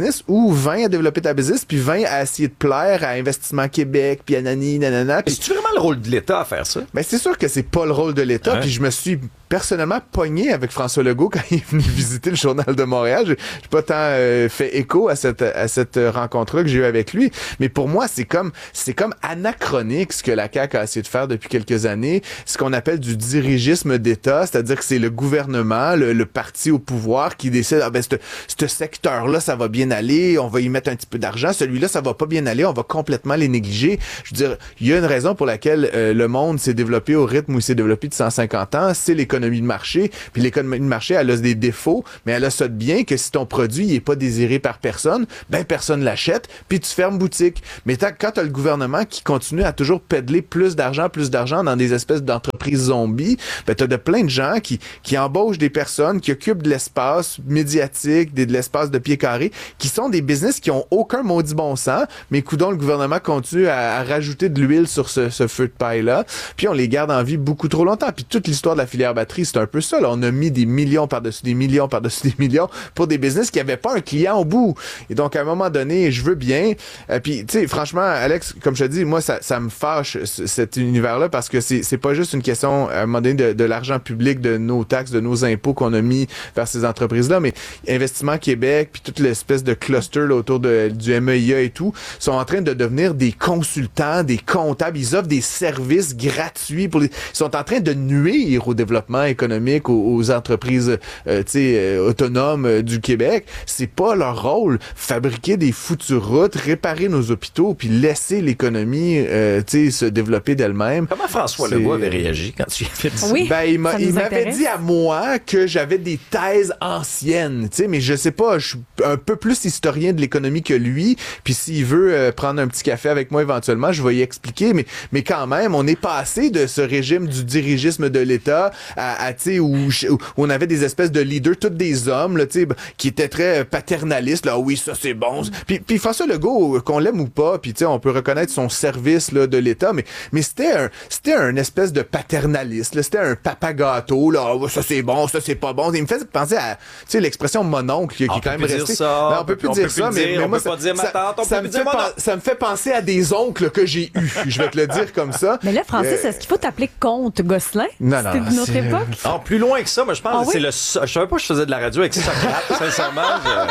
business ou vingt à développer ta business, puis vingt à essayer de plaire à Investissement Québec, puis à nani, nanana. Puis c'est-tu vraiment le rôle de l'État à faire ça? Ben, c'est sûr que c'est pas le rôle de l'État, ouais. Puis je me suis personnellement pogné avec François Legault quand il est venu visiter le Journal de Montréal. J'ai, j'ai pas tant euh, fait écho à cette à cette rencontre-là que j'ai eue avec lui, mais pour moi, c'est comme c'est comme anachronique ce que la C A Q a essayé de faire depuis quelques années, ce qu'on appelle du dirigisme d'État, c'est-à-dire que c'est le gouvernement, le, le parti au pouvoir qui décide, ah ben, ce secteur-là, ça va bien aller, on va y mettre un petit peu d'argent, celui-là, ça va pas bien aller, on va complètement les négliger. Je veux dire, il y a une raison pour laquelle euh, le monde s'est développé au rythme où il s'est développé de cent cinquante ans, c'est l'économie de marché, puis l'économie de marché, elle a des défauts, mais elle a ça de bien que si ton produit il est pas désiré par personne, ben personne l'achète, puis tu fermes boutique. Mais quand tu as le gouvernement qui continue à toujours pédler plus d'argent, plus d'argent dans des espèces d'entreprises zombies, ben tu as de plein de gens qui, qui embauchent des personnes, qui occupent de l'espace médiatique, de, de l'espace de pied carré, qui sont des business qui ont aucun maudit bon sens, mais coudonc, le gouvernement continue à, à rajouter de l'huile sur ce, ce feu de paille-là, puis on les garde en vie beaucoup trop longtemps. Puis toute l'histoire de la filière batterie, c'est un peu ça. Là. On a mis des millions par-dessus des millions par-dessus des millions pour des business qui n'avaient pas un client au bout. Et donc, à un moment donné, je veux bien. Euh, puis, tu sais, franchement, Alex, comme je te dis, moi, ça, ça me fâche, c- cet univers-là, parce que c'est, c'est pas juste une question, à un moment donné, de, de l'argent public, de nos taxes, de nos impôts qu'on a mis vers ces entreprises-là, mais Investissement Québec, puis toute l'espèce de cluster là, autour de, du M E I A et tout, sont en train de devenir des consultants, des comptables. Ils offrent des services gratuits pour les... Ils sont en train de nuire au développement économique, aux, aux entreprises euh, euh, autonomes euh, du Québec. C'est pas leur rôle. Fabriquer des foutues routes, réparer nos hôpitaux, puis laisser l'économie euh, se développer d'elle-même. Comment François c'est... Legault avait réagi quand tu lui as fait ça? Oui, ben, il, m'a, il m'avait dit à moi que j'avais des thèses anciennes, tu sais, mais je sais pas, je suis un peu plus historien de l'économie que lui, puis s'il veut euh, prendre un petit café avec moi éventuellement, je vais y expliquer, mais, mais quand même, on est passé de ce régime du dirigisme de l'État à, à tu sais, où, où on avait des espèces de leaders, tous des hommes, là, tu sais, qui étaient très paternalistes, là, oui, ça c'est bon. Puis, puis François Legault, qu'on l'aime ou pas, puis tu sais, on peut reconnaître son service là, de l'État, mais, mais c'était un, c'était un espèce de paternaliste, là, c'était un papa gâteau, là, oh, ça c'est bon, ça c'est pas bon. Il me fait penser à, tu sais, l'expression mon oncle qui, qui est quand même restée. Ça, ben, on peut plus dire ça, mais, mais moi, ça, dire ma tante, on ça, peut me dire fait mon pen- ça me fait penser à des oncles que j'ai eus. Je vais te le dire comme ça. Mais là, Francis, Euh, est-ce qu'il faut t'appeler Comte Gosselin? Non, non, C'était de notre c'est- époque? Non, plus loin que ça, moi je pense Ah que oui? c'est le. So- Je savais pas que je faisais de la radio avec Socrate, sincèrement.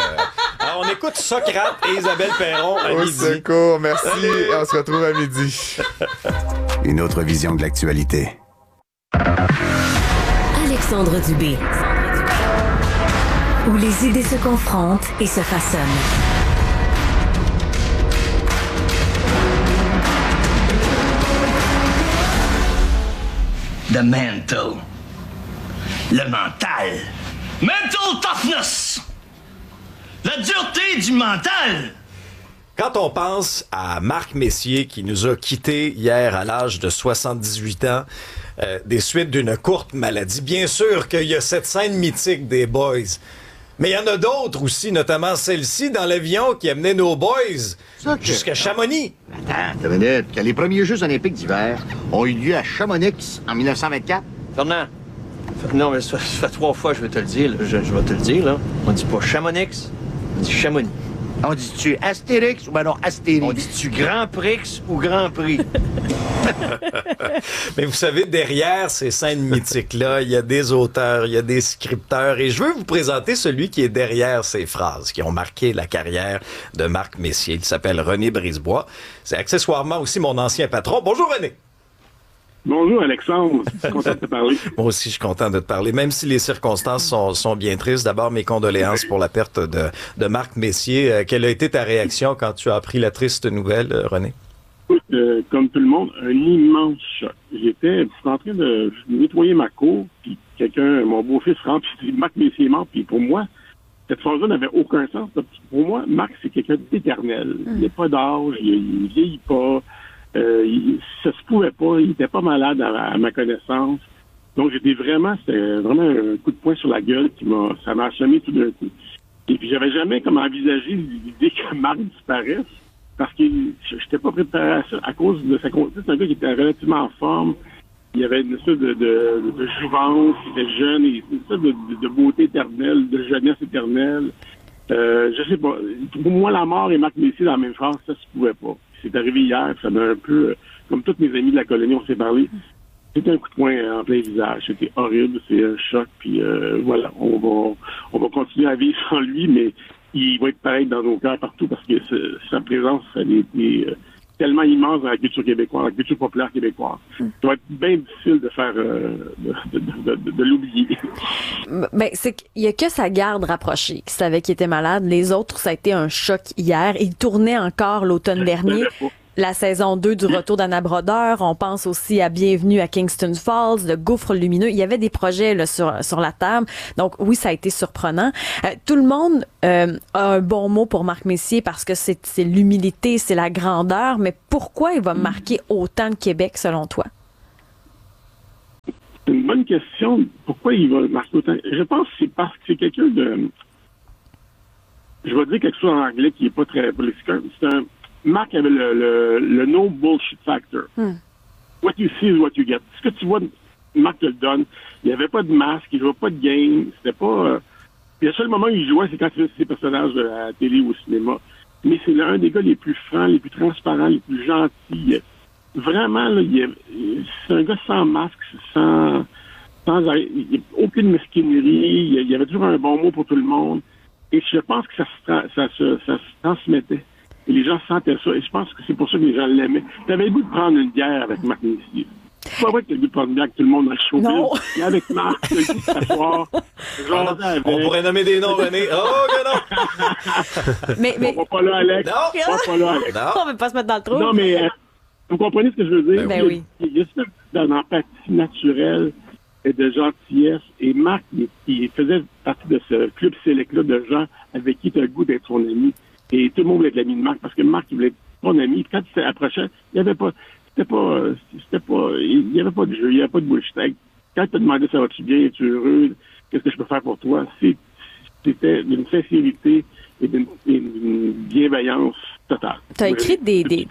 je- Alors, on écoute Socrate et Isabelle Perron à Au midi. secours, merci. On se retrouve à midi. Une autre vision de l'actualité. Alexandre Dubé. Où les idées se confrontent et se façonnent. The mental. Le mental. Mental toughness. La dureté du mental. Quand on pense à Marc Messier qui nous a quittés hier à l'âge de soixante-dix-huit ans, euh, des suites d'une courte maladie, bien sûr qu'il y a cette scène mythique des Boys. Mais il y en a d'autres aussi, notamment celle-ci dans l'avion qui amenait nos Boys jusqu'à Chamonix. Attends, une minute. Que les premiers Jeux olympiques d'hiver ont eu lieu à Chamonix en dix-neuf cent vingt-quatre. Fernand, non, mais ça, ça fait trois fois que je vais te le dire. Là. Je, je vais te le dire, là. On dit pas Chamonix, on dit Chamonix. On dit-tu Astérix ou ben non Astérix? On dit-tu Grand Prix ou Grand Prix? Mais vous savez, derrière ces scènes mythiques-là, il y a des auteurs, il y a des scripteurs, et je veux vous présenter celui qui est derrière ces phrases qui ont marqué la carrière de Marc Messier. Il s'appelle René Brisebois. C'est accessoirement aussi mon ancien patron. Bonjour René! Bonjour Alexandre, je suis content de te parler. Moi aussi, je suis content de te parler, même si les circonstances sont, sont bien tristes. D'abord, mes condoléances pour la perte de, de Marc Messier. Euh, quelle a été ta réaction quand tu as appris la triste nouvelle, euh, René? Euh, comme tout le monde, un immense choc. J'étais en train de nettoyer ma cour, puis quelqu'un, mon beau-fils rentre, puis dit Marc Messier est mort, puis pour moi, cette phrase-là n'avait aucun sens. Pour moi, Marc, c'est quelqu'un d'éternel. Il n'a pas d'âge, il ne vieillit pas. Euh, il, ça se pouvait pas, il était pas malade à, à ma connaissance. Donc j'étais vraiment, c'était vraiment un coup de poing sur la gueule qui m'a, ça m'a assommé tout d'un coup. Et puis j'avais jamais comme envisagé l'idée que Marc disparaisse parce que j'étais pas préparé à ça à cause de sa condition. C'est un gars qui était relativement en forme. Il y avait une sorte de, de, de, de jouvence, il était jeune, et une sorte de, de, de beauté éternelle, de jeunesse éternelle. Euh, je sais pas. Pour moi, la mort et Marc Messier dans la même phrase, ça se pouvait pas. C'est arrivé hier, ça m'a un peu, euh, comme tous mes amis de la colonie, on s'est parlé. C'était un coup de poing en plein visage. C'était horrible, c'est un choc. Puis euh, voilà, on va, on va continuer à vivre sans lui, mais il va être pareil dans nos cœurs partout parce que sa présence, elle a été euh, tellement immense dans la culture québécoise, la culture populaire québécoise. Ça va être bien difficile de faire, euh, de, de, de, de l'oublier. Ben, c'est qu'il y a que sa garde rapprochée qui savait qu'il était malade. Les autres, ça a été un choc hier. Il tournait encore l'automne dernier. La saison deux du Retour d'Anna Brodeur. On pense aussi à Bienvenue à Kingston Falls, Le Gouffre lumineux. Il y avait des projets là, sur, sur la table. Donc oui, ça a été surprenant. Euh, tout le monde euh, a un bon mot pour Marc Messier parce que c'est, c'est l'humilité, c'est la grandeur. Mais pourquoi il va marquer autant de Québec selon toi? C'est une bonne question. Pourquoi il va marquer autant? Je pense que c'est parce que c'est quelqu'un de... Je vais dire quelque chose en anglais qui n'est pas très politique. C'est un... Marc avait le, le, le no bullshit factor. Hmm. What you see is what you get. Ce que tu vois, Marc te le donne. Il n'y avait pas de masque, il ne jouait pas de game. C'était pas... Euh... Le seul moment où il jouait, c'est quand il faisait ses personnages de la télé ou au cinéma. Mais c'est l'un des gars les plus francs, les plus transparents, les plus gentils. Vraiment, là, il est... c'est un gars sans masque, sans... sans... Il n'y a aucune mesquinerie. Il y avait toujours un bon mot pour tout le monde. Et je pense que ça se, ça se, ça se transmettait. Et les gens sentaient ça. Et je pense que c'est pour ça que les gens l'aimaient. Tu avais le goût de prendre une bière avec Marc Messier. C'est pas vrai que tu as le goût de prendre une bière avec tout le monde dans le show. Non. Et avec Marc, tu as le goût de s'asseoir. Avec... On pourrait nommer des noms, René. Oh, que non! mais, mais... On va pas là, Alex. Non. On va pas là, Alex. Non. On veut pas se mettre dans le trou. Non, mais euh, vous comprenez ce que je veux dire? Ben oui. Il y a ça d'une empathie naturelle et de gentillesse. Et Marc, il, il faisait partie de ce club sélect-là de gens avec qui tu as le goût d'être son ami. Et tout le monde voulait être l'ami de Marc parce que Marc, il voulait être son ami. Quand il s'approchait, il n'y avait pas, c'était pas, c'était pas, il n'y avait pas de jeu, il n'y avait pas de bullshit. Quand tu te demandais ça va-tu bien, es-tu heureux, qu'est-ce que je peux faire pour toi, c'était d'une sincérité et d'une, d'une bienveillance totale. Tu as écrit des, des...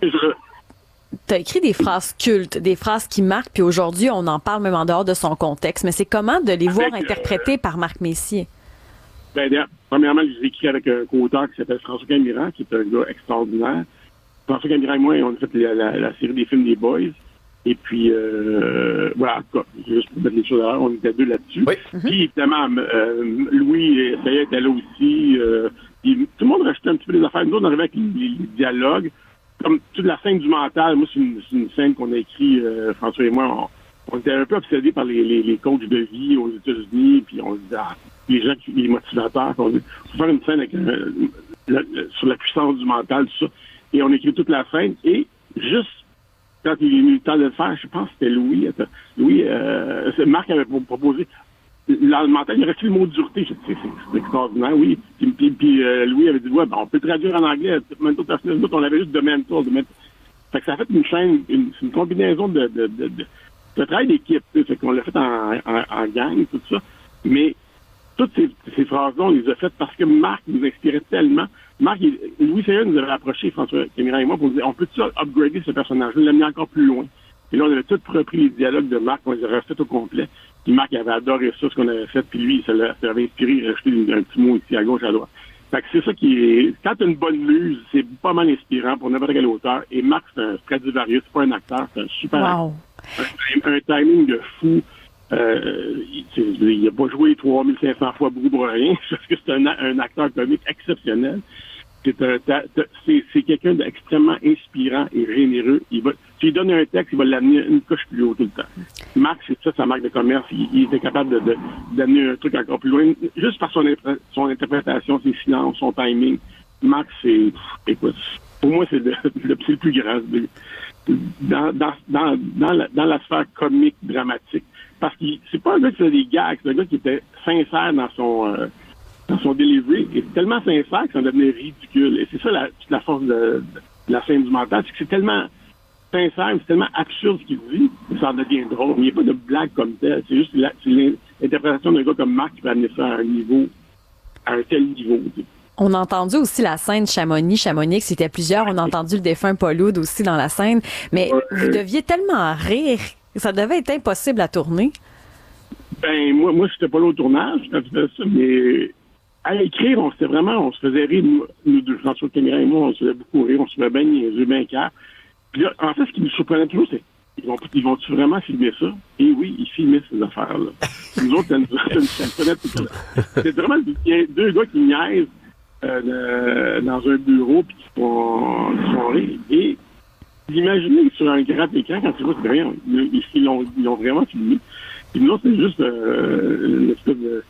T'as écrit des phrases cultes, des phrases qui marquent, puis aujourd'hui, on en parle même en dehors de son contexte. Mais c'est comment de les voir Avec, interprétés euh, par Marc Messier? Ben, premièrement, j'ai écrit avec un co-auteur qui s'appelle François Camiran, qui est un gars extraordinaire. François Camiran et moi, on a fait la, la, la série des films des Boys. Et puis, euh, voilà, en tout cas, juste pour mettre les choses à l'heure, on était deux là-dessus. Oui. Puis, évidemment, euh, Louis, ça y est, était là aussi. Euh, puis, tout le monde rajoutait un petit peu des affaires. Nous, on arrivait avec les, les, les dialogues. Comme toute la scène du mental, moi, c'est une, c'est une scène qu'on a écrite, euh, François et moi, on, on était un peu obsédés par les, les, les coachs de vie aux États-Unis, puis on se disait, ah, les gens, qui, les motivateurs, on dit, faut faire une scène avec, euh, la, sur la puissance du mental, tout ça. Et on écrit toute la scène, et juste quand il est venu le temps de le faire, je pense que c'était Louis, attends, Louis, euh, Marc avait proposé, dans le mental, il restait le mot dureté. Je dis, c'est, c'est extraordinaire, oui. Puis, puis, puis euh, Louis avait dit, ouais, ben, on peut traduire en anglais. Mental Toughness, on avait juste de mental. De mental. Fait que ça a fait une chaîne, une, une combinaison de, de, de, de, de travail d'équipe. Fait qu'on l'a fait en, en, en gang, tout ça. Mais toutes ces, ces phrases-là, on les a faites parce que Marc nous inspirait tellement. Marc, il, Louis Sérieux nous avait approché, François Camiran et moi, pour nous dire, on peut-tu upgrader ce personnage-là, l'amener encore plus loin? Et là, on avait tout repris les dialogues de Marc, on les a refait au complet. Puis Marc avait adoré ça, ce qu'on avait fait, puis lui, ça l'avait inspiré, il a rajouté un petit mot ici, à gauche, à droite. Fait que c'est ça qui est... Quand t'as une bonne muse, c'est pas mal inspirant pour n'importe quel auteur. Et Marc, c'est un Stradivarius, c'est pas un acteur, c'est un super wow. acteur. Un, un timing de fou. Euh, il, il a pas joué trois mille cinq cents fois beaucoup pour rien, parce que c'est un, un acteur comique exceptionnel. C'est, un, c'est, c'est quelqu'un d'extrêmement inspirant et généreux. Il va, tu lui donnes un texte, il va l'amener une couche plus haut tout le temps. Marc, c'est ça, sa marque de commerce. Il, il était capable de, de, d'amener un truc encore plus loin, juste par son, son interprétation, ses silences, son timing. Marc, c'est... Écoute, pour moi, c'est le, le, c'est le plus grand. Dans, dans, dans, dans, la, dans la sphère comique, dramatique. Parce que c'est pas un gars qui faisait des gags, c'est un gars qui était sincère dans son... Euh, dans son delivery, est tellement sincère que ça devenait ridicule. Et c'est ça la, toute la force de, de la scène du mental, c'est que c'est tellement sincère, c'est tellement absurde ce qu'il dit, que ça en devient drôle. Il n'y a pas de blague comme telle. C'est juste la, c'est l'interprétation d'un gars comme Marc qui peut amener ça à un niveau, à un tel niveau. Tu sais. On a entendu aussi la scène Chamonix, Chamonix, c'était plusieurs. On a entendu le défunt Paul Oud aussi dans la scène. Mais ouais. Vous deviez tellement rire. Ça devait être impossible à tourner. Ben, moi, moi, j'étais pas là au tournage quand tu fais ça, mais à écrire, on s'était vraiment, on se faisait rire, nous, nous deux, François Caméra et moi, on se faisait beaucoup rire, on se faisait bien niaiseux, bien clair. Puis là, en fait, ce qui nous surprenait toujours, c'est ils vont, ils vont-tu vraiment filmer ça? Et oui, ils filmaient ces affaires-là. Nous autres, ça nous prenait tout ça. C'est vraiment deux gars qui niaisent euh, dans un bureau puis qui font, qui font rire. Et imaginez sur un grand écran, quand tu vois, c'est rien, ils, ils, l'ont, ils l'ont vraiment filmé. Puis nous autres, c'est juste euh, une espèce de...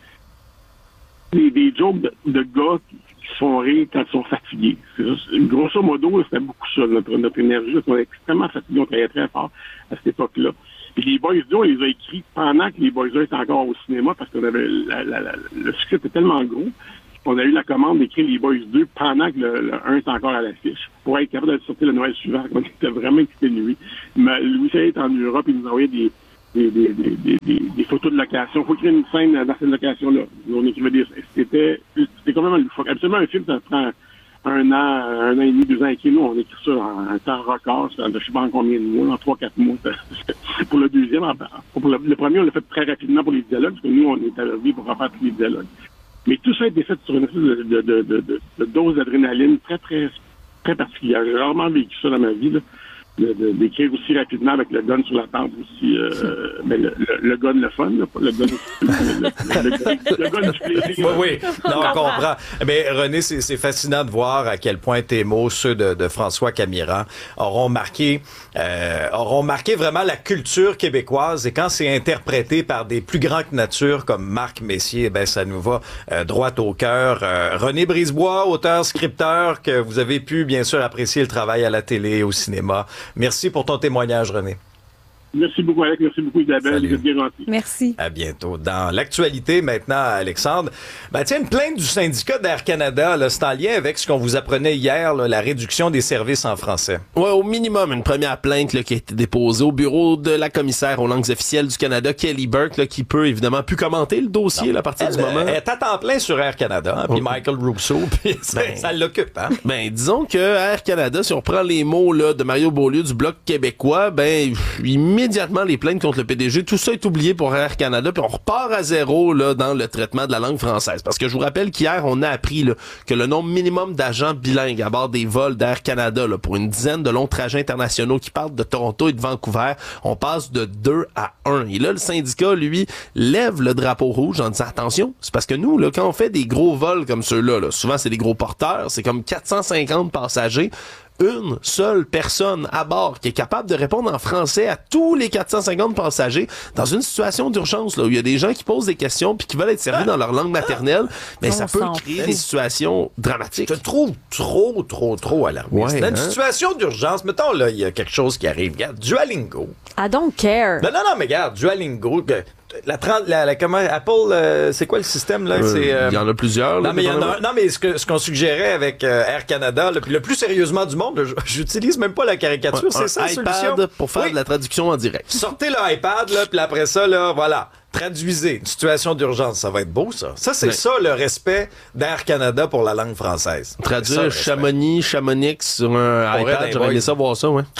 Des, des jokes de, de gars qui, qui se font rire quand ils sont fatigués. C'est juste, grosso modo, c'était beaucoup ça, notre, notre énergie. On était extrêmement fatigués, on travaillait très fort à cette époque-là. Puis les Boys deux, on les a écrits pendant que les Boys deux étaient encore au cinéma parce qu'on avait la, la, la, le succès était tellement gros qu'on a eu la commande d'écrire les Boys deux pendant que le, le un était encore à l'affiche pour être capable de sortir le Noël suivant. On était vraiment exténués. Mais Louis Sayet est en Europe, il nous envoyait des Des, des, des, des, des photos de location. Il faut écrire une scène dans cette location-là. On écrivait des... C'était, c'était quand même loufoque. Absolument, un film, ça prend un an, un an et demi, deux ans à écrire. Nous, on écrit ça en un temps record. Ça, je ne sais pas en combien de mois, en trois, quatre mois. Pour le deuxième, pour le, le premier, on l'a fait très rapidement pour les dialogues, parce que nous, on est arrivés pour refaire tous les dialogues. Mais tout ça a été fait sur une espèce de, de, de, de, de, de dose d'adrénaline très, très, très particulière. J'ai rarement vécu ça dans ma vie, là. De, de, d'écrire aussi rapidement avec le gun sur la table aussi. Euh, mais le, le, le gun, le fun, là, pas le gun, le, le, le, le gun du plaisir. Oui, oui, non, on comprend. Mais René, c'est, c'est fascinant de voir à quel point tes mots, ceux de, de François Camiran, auront marqué, euh, auront marqué vraiment la culture québécoise. Et quand c'est interprété par des plus grands que nature comme Marc Messier, ben ça nous va euh, droit au cœur. Euh, René Brisebois, auteur, scripteur, que vous avez pu bien sûr apprécier le travail à la télé, au cinéma. Merci pour ton témoignage, René. Merci beaucoup, Alex. Merci beaucoup, Isabelle. Vous êtes bien gentil. Merci. À bientôt. Dans l'actualité, maintenant, Alexandre, ben, tiens, une plainte du syndicat d'Air Canada, là, c'est en lien avec ce qu'on vous apprenait hier, là, la réduction des services en français. Ouais, au minimum, une première plainte là, qui a été déposée au bureau de la commissaire aux langues officielles du Canada, Kelly Burke, là, qui peut évidemment plus commenter le dossier non, là, à partir elle, du moment. Elle est à temps plein sur Air Canada, hein, puis oh. Michael Rousseau, puis ben, ça l'occupe. Hein? Ben, disons que Air Canada, si on prend les mots là, de Mario Beaulieu du Bloc québécois, ben, immédiatement, les plaintes contre le P D G, tout ça est oublié pour Air Canada, puis on repart à zéro là, dans le traitement de la langue française. Parce que je vous rappelle qu'hier, on a appris là, que le nombre minimum d'agents bilingues à bord des vols d'Air Canada, là, pour une dizaine de longs trajets internationaux qui partent de Toronto et de Vancouver, on passe de deux à un. Et là, le syndicat, lui, lève le drapeau rouge en disant attention, c'est parce que nous, là, quand on fait des gros vols comme ceux-là, là, souvent c'est des gros porteurs, c'est comme quatre cent cinquante passagers, une seule personne à bord qui est capable de répondre en français à tous les quatre cent cinquante passagers dans une situation d'urgence là, où il y a des gens qui posent des questions puis qui veulent être servis dans leur langue maternelle, mais ça peut créer des situations dramatiques. Je te trouve trop, trop, trop alarmiste. Ouais, dans une hein? situation d'urgence, mettons là, il y a quelque chose qui arrive. Regarde, Duolingo. I don't care. Non, non, non, mais regarde, Duolingo... La, la, la, comment, Apple, euh, c'est quoi le système là? Euh, c'est, euh... Il y en a plusieurs. Là, non, mais, y en a, non, mais ce, que, ce qu'on suggérait avec euh, Air Canada, là, puis le plus sérieusement du monde, là, j'utilise même pas la caricature, ouais, c'est ça la solution. iPad pour faire oui. de la traduction en direct. Sortez le iPad, là, puis après ça, là, voilà. Traduisez. Une situation d'urgence. Ça va être beau, ça. Ça, c'est ouais. ça, le respect d'Air Canada pour la langue française. Traduire ça, Chamonix, Chamonix sur un pour iPad, j'aurais aimé ça voir ça, ouais.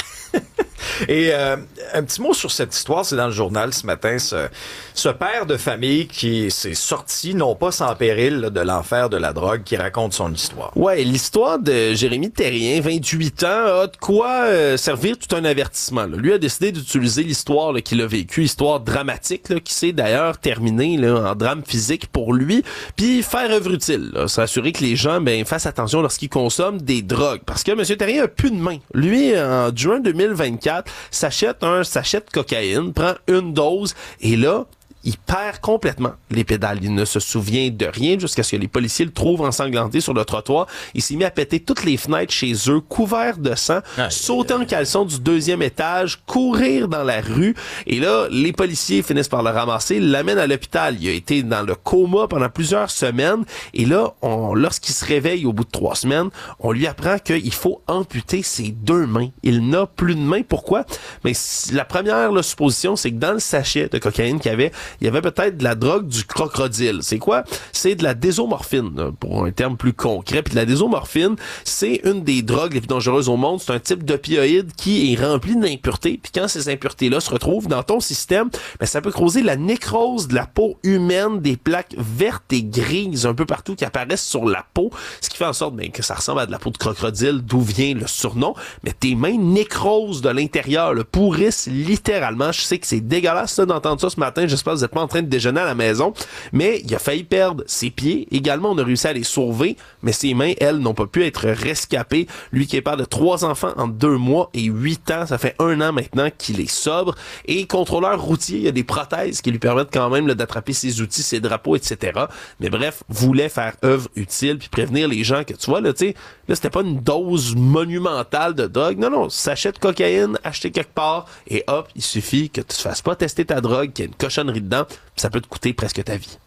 Et euh, un petit mot sur cette histoire, c'est dans le journal ce matin, ce, ce père de famille qui s'est sorti, non pas sans péril, là, de l'enfer de la drogue, qui raconte son histoire. Ouais, l'histoire de Jérémy Terrien, vingt-huit ans, a de quoi euh, servir tout un avertissement. Là. Lui a décidé d'utiliser l'histoire là, qu'il a vécue, histoire dramatique, là, qui s'est d'ailleurs terminée là, en drame physique pour lui, puis faire œuvre utile, là, s'assurer que les gens ben, fassent attention lorsqu'ils consomment des drogues. Parce que M. Terrien a plus de main. Lui, en juin deux mille vingt-quatre, s'achète un sachet de cocaïne, prend une dose, et là, il perd complètement les pédales. Il ne se souvient de rien jusqu'à ce que les policiers le trouvent ensanglanté sur le trottoir. Il s'est mis à péter toutes les fenêtres chez eux, couvert de sang, ah, sauter en caleçon du deuxième étage, courir dans la rue. Et là, les policiers finissent par le ramasser, l'amènent à l'hôpital. Il a été dans le coma pendant plusieurs semaines. Et là, on, lorsqu'il se réveille au bout de trois semaines, on lui apprend qu'il faut amputer ses deux mains. Il n'a plus de mains. Pourquoi? Mais la première là, supposition, c'est que dans le sachet de cocaïne qu'il y avait, il y avait peut-être de la drogue du crocodile. C'est quoi? C'est de la désomorphine, pour un terme plus concret. Puis de la désomorphine, c'est une des drogues les plus dangereuses au monde. C'est un type d'opioïde qui est rempli d'impuretés. Puis quand ces impuretés-là se retrouvent dans ton système, ben, ça peut causer la nécrose de la peau humaine, des plaques vertes et grises un peu partout qui apparaissent sur la peau, ce qui fait en sorte ben, que ça ressemble à de la peau de crocodile, d'où vient le surnom. Mais tes mains nécrosent de l'intérieur, le pourrissent littéralement. Je sais que c'est dégueulasse ça, d'entendre ça ce matin. J'espère que vous n'êtes pas en train de déjeuner à la maison. Mais il a failli perdre ses pieds. Également, on a réussi à les sauver, mais ses mains, elles, n'ont pas pu être rescapées. Lui qui est père de trois enfants en deux mois et huit ans, ça fait un an maintenant qu'il est sobre. Et contrôleur routier, il y a des prothèses qui lui permettent quand même là, d'attraper ses outils, ses drapeaux, et cetera. Mais bref, voulait faire œuvre utile puis prévenir les gens que, tu vois, là, tu sais, là, c'était pas une dose monumentale de drogue. Non, non, sachet de cocaïne, acheté quelque part, et hop, il suffit que tu te fasses pas tester ta drogue, qu'il y ait une cochonnerie dedans, puis ça peut te coûter presque ta vie.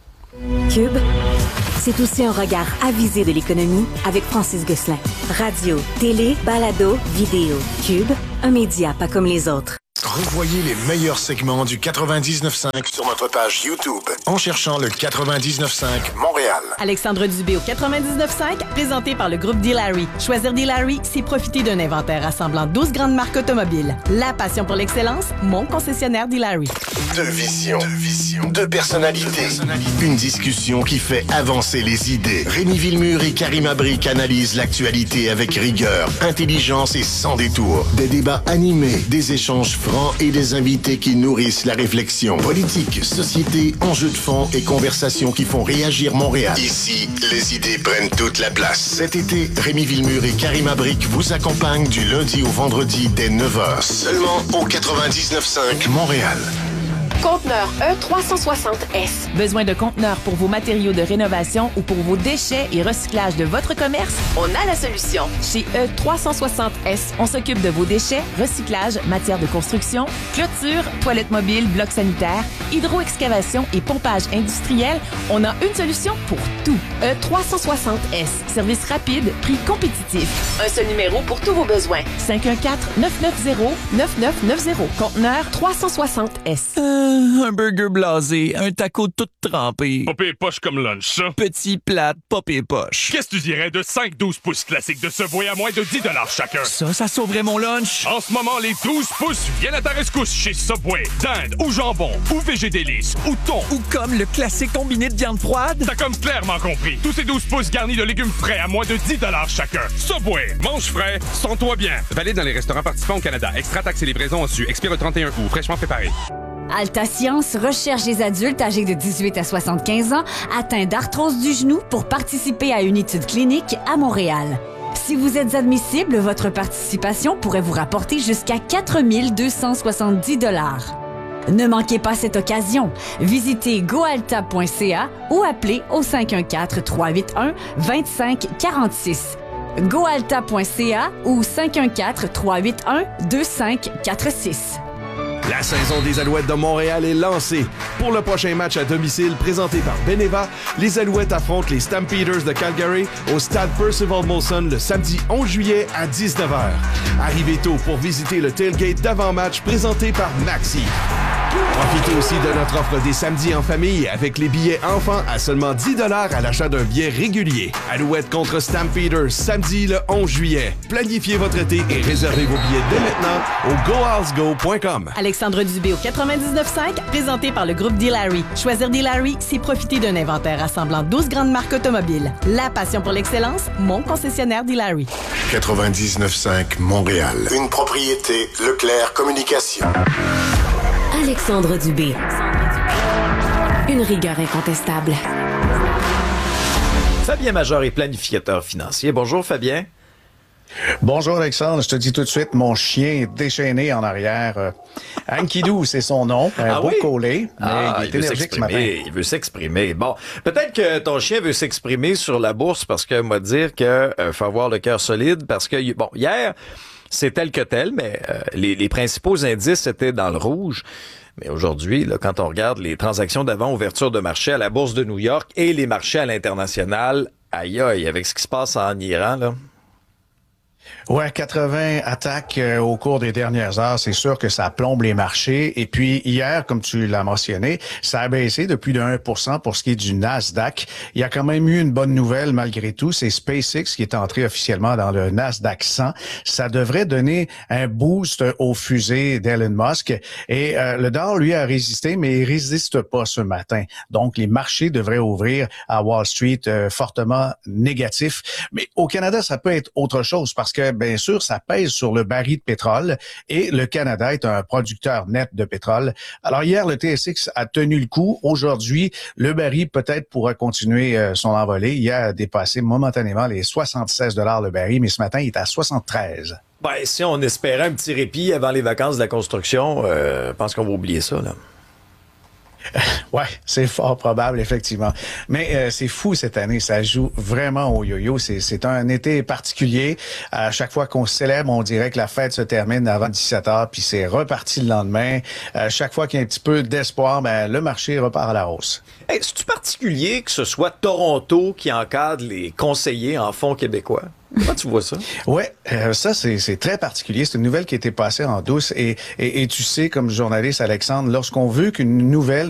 Cube, c'est aussi un regard avisé de l'économie avec Francis Gosselin. Radio, télé, balado, vidéo. Cube, un média pas comme les autres. Revoyez les meilleurs segments du quatre-vingt-dix-neuf cinq sur notre page YouTube en cherchant le quatre-vingt-dix-neuf cinq Montréal. Alexandre Dubé au quatre-vingt-dix-neuf cinq, présenté par le groupe D-Larry. Choisir D-Larry, c'est profiter d'un inventaire rassemblant douze grandes marques automobiles. La passion pour l'excellence, mon concessionnaire D-Larry. Deux visions, deux visions, deux personnalités. Une discussion qui fait avancer les idées. Rémi Villemur et Karima Brick analysent l'actualité avec rigueur, intelligence et sans détour. Des débats animés, des échanges francs et des invités qui nourrissent la réflexion. Politique, société, enjeux de fond et conversations qui font réagir Montréal. Ici, les idées prennent toute la place. Cet été, Rémi Villemur et Karima Brick vous accompagnent du lundi au vendredi dès neuf heures. Seulement au quatre-vingt-dix-neuf cinq Montréal. Conteneur E trois cent soixante S. Besoin de conteneurs pour vos matériaux de rénovation ou pour vos déchets et recyclage de votre commerce? On a la solution. Chez E trois cent soixante S, on s'occupe de vos déchets, recyclage, matière de construction, clôture, toilettes mobiles, blocs sanitaires, hydro-excavation et pompage industriel. On a une solution pour tout. E trois cent soixante S. Service rapide, prix compétitif. Un seul numéro pour tous vos besoins. cinq un quatre, neuf neuf zéro, neuf neuf neuf zéro. Conteneur trois cent soixante S. Euh, un burger blasé, un taco tout trempé. Pas pire poche comme lunch, ça. Petit plat, pas pire poche. Qu'est-ce que tu dirais de cinq douze pouces classiques de Subway à moins de dix dollars chacun? Ça, ça sauverait mon lunch. En ce moment, les douze pouces viennent à ta rescousse chez Subway. Dinde ou jambon, ou végé délice, ou thon. Ou comme le classique combiné de viande froide. T'as comme clairement compris. Tous ces douze pouces garnis de légumes frais à moins de dix dollars chacun. Subway, mange frais, sens-toi bien. Valide dans les restaurants participants au Canada. Extra taxes et livraison en su. Expire le trente et un août. Fraîchement préparé. Alta Science recherche des adultes âgés de dix-huit à soixante-quinze ans atteints d'arthrose du genou pour participer à une étude clinique à Montréal. Si vous êtes admissible, votre participation pourrait vous rapporter jusqu'à quatre mille deux cent soixante-dix dollars. Ne manquez pas cette occasion. Visitez goalta point c a ou appelez au cinq un quatre, trois huit un, deux cinq quatre six. goalta point c a ou cinq un quatre, trois huit un, deux cinq quatre six. La saison des Alouettes de Montréal est lancée. Pour le prochain match à domicile présenté par Beneva, les Alouettes affrontent les Stampeders de Calgary au stade Percival Molson le samedi onze juillet à dix-neuf heures. Arrivez tôt pour visiter le tailgate d'avant-match présenté par Maxi. Profitez aussi de notre offre des samedis en famille avec les billets enfants à seulement dix dollars à l'achat d'un billet régulier. Alouettes contre Stampeders, samedi le onze juillet. Planifiez votre été et réservez vos billets dès maintenant au go house go point com. Alexandre Dubé au quatre-vingt-dix-neuf cinq, présenté par le groupe D-Larry. Choisir D-Larry, c'est profiter d'un inventaire rassemblant douze grandes marques automobiles. La passion pour l'excellence, mon concessionnaire D-Larry. quatre-vingt-dix-neuf cinq Montréal. Une propriété Leclerc Communication. Alexandre Dubé. Une rigueur incontestable. Fabien Major est planificateur financier. Bonjour Fabien. Bonjour Alexandre, je te dis tout de suite, mon chien est déchaîné en arrière. Euh, Ankidou, c'est son nom. Un ah beau oui? collé, mais ah, il est il veut énergique ce matin. s'exprimer. Il veut s'exprimer. Bon, peut-être que ton chien veut s'exprimer sur la bourse parce que moi dire que euh, faut avoir le cœur solide parce que bon, hier c'est tel que tel, mais euh, les, les principaux indices étaient dans le rouge. Mais aujourd'hui, là, quand on regarde les transactions d'avant ouverture de marché à la bourse de New York et les marchés à l'international, aïe aïe, avec ce qui se passe en Iran, là. Ouais, quatre-vingts attaques euh, au cours des dernières heures, c'est sûr que ça plombe les marchés. Et puis hier, comme tu l'as mentionné, ça a baissé de plus de un pour cent pour ce qui est du Nasdaq. Il y a quand même eu une bonne nouvelle malgré tout, c'est SpaceX qui est entré officiellement dans le Nasdaq cent. Ça devrait donner un boost aux fusées d'Elon Musk. Et euh, le dollar, lui, a résisté, mais il résiste pas ce matin. Donc, les marchés devraient ouvrir à Wall Street euh, fortement négatifs. Mais au Canada, ça peut être autre chose parce que bien sûr, ça pèse sur le baril de pétrole et le Canada est un producteur net de pétrole. Alors hier, le T S X a tenu le coup. Aujourd'hui, le baril peut-être pourra continuer euh, son envolée. Il a dépassé momentanément les soixante-seize dollars le baril, mais ce matin, il est à soixante-treize. Ben, si on espérait un petit répit avant les vacances de la construction, euh, je pense qu'on va oublier ça, là. Ouais, c'est fort probable, effectivement. Mais euh, c'est fou cette année, ça joue vraiment au yo-yo. C'est, c'est un été particulier. À chaque fois qu'on célèbre, on dirait que la fête se termine avant dix-sept heures, puis c'est reparti le lendemain. À chaque fois qu'il y a un petit peu d'espoir, ben, le marché repart à la hausse. Hey, c'est-tu particulier que ce soit Toronto qui encadre les conseillers en fonds québécois? Comment tu vois ça? Ouais, euh, ça c'est, c'est très particulier. C'est une nouvelle qui a été passée en douce et, et, et tu sais, comme journaliste Alexandre, lorsqu'on veut qu'une nouvelle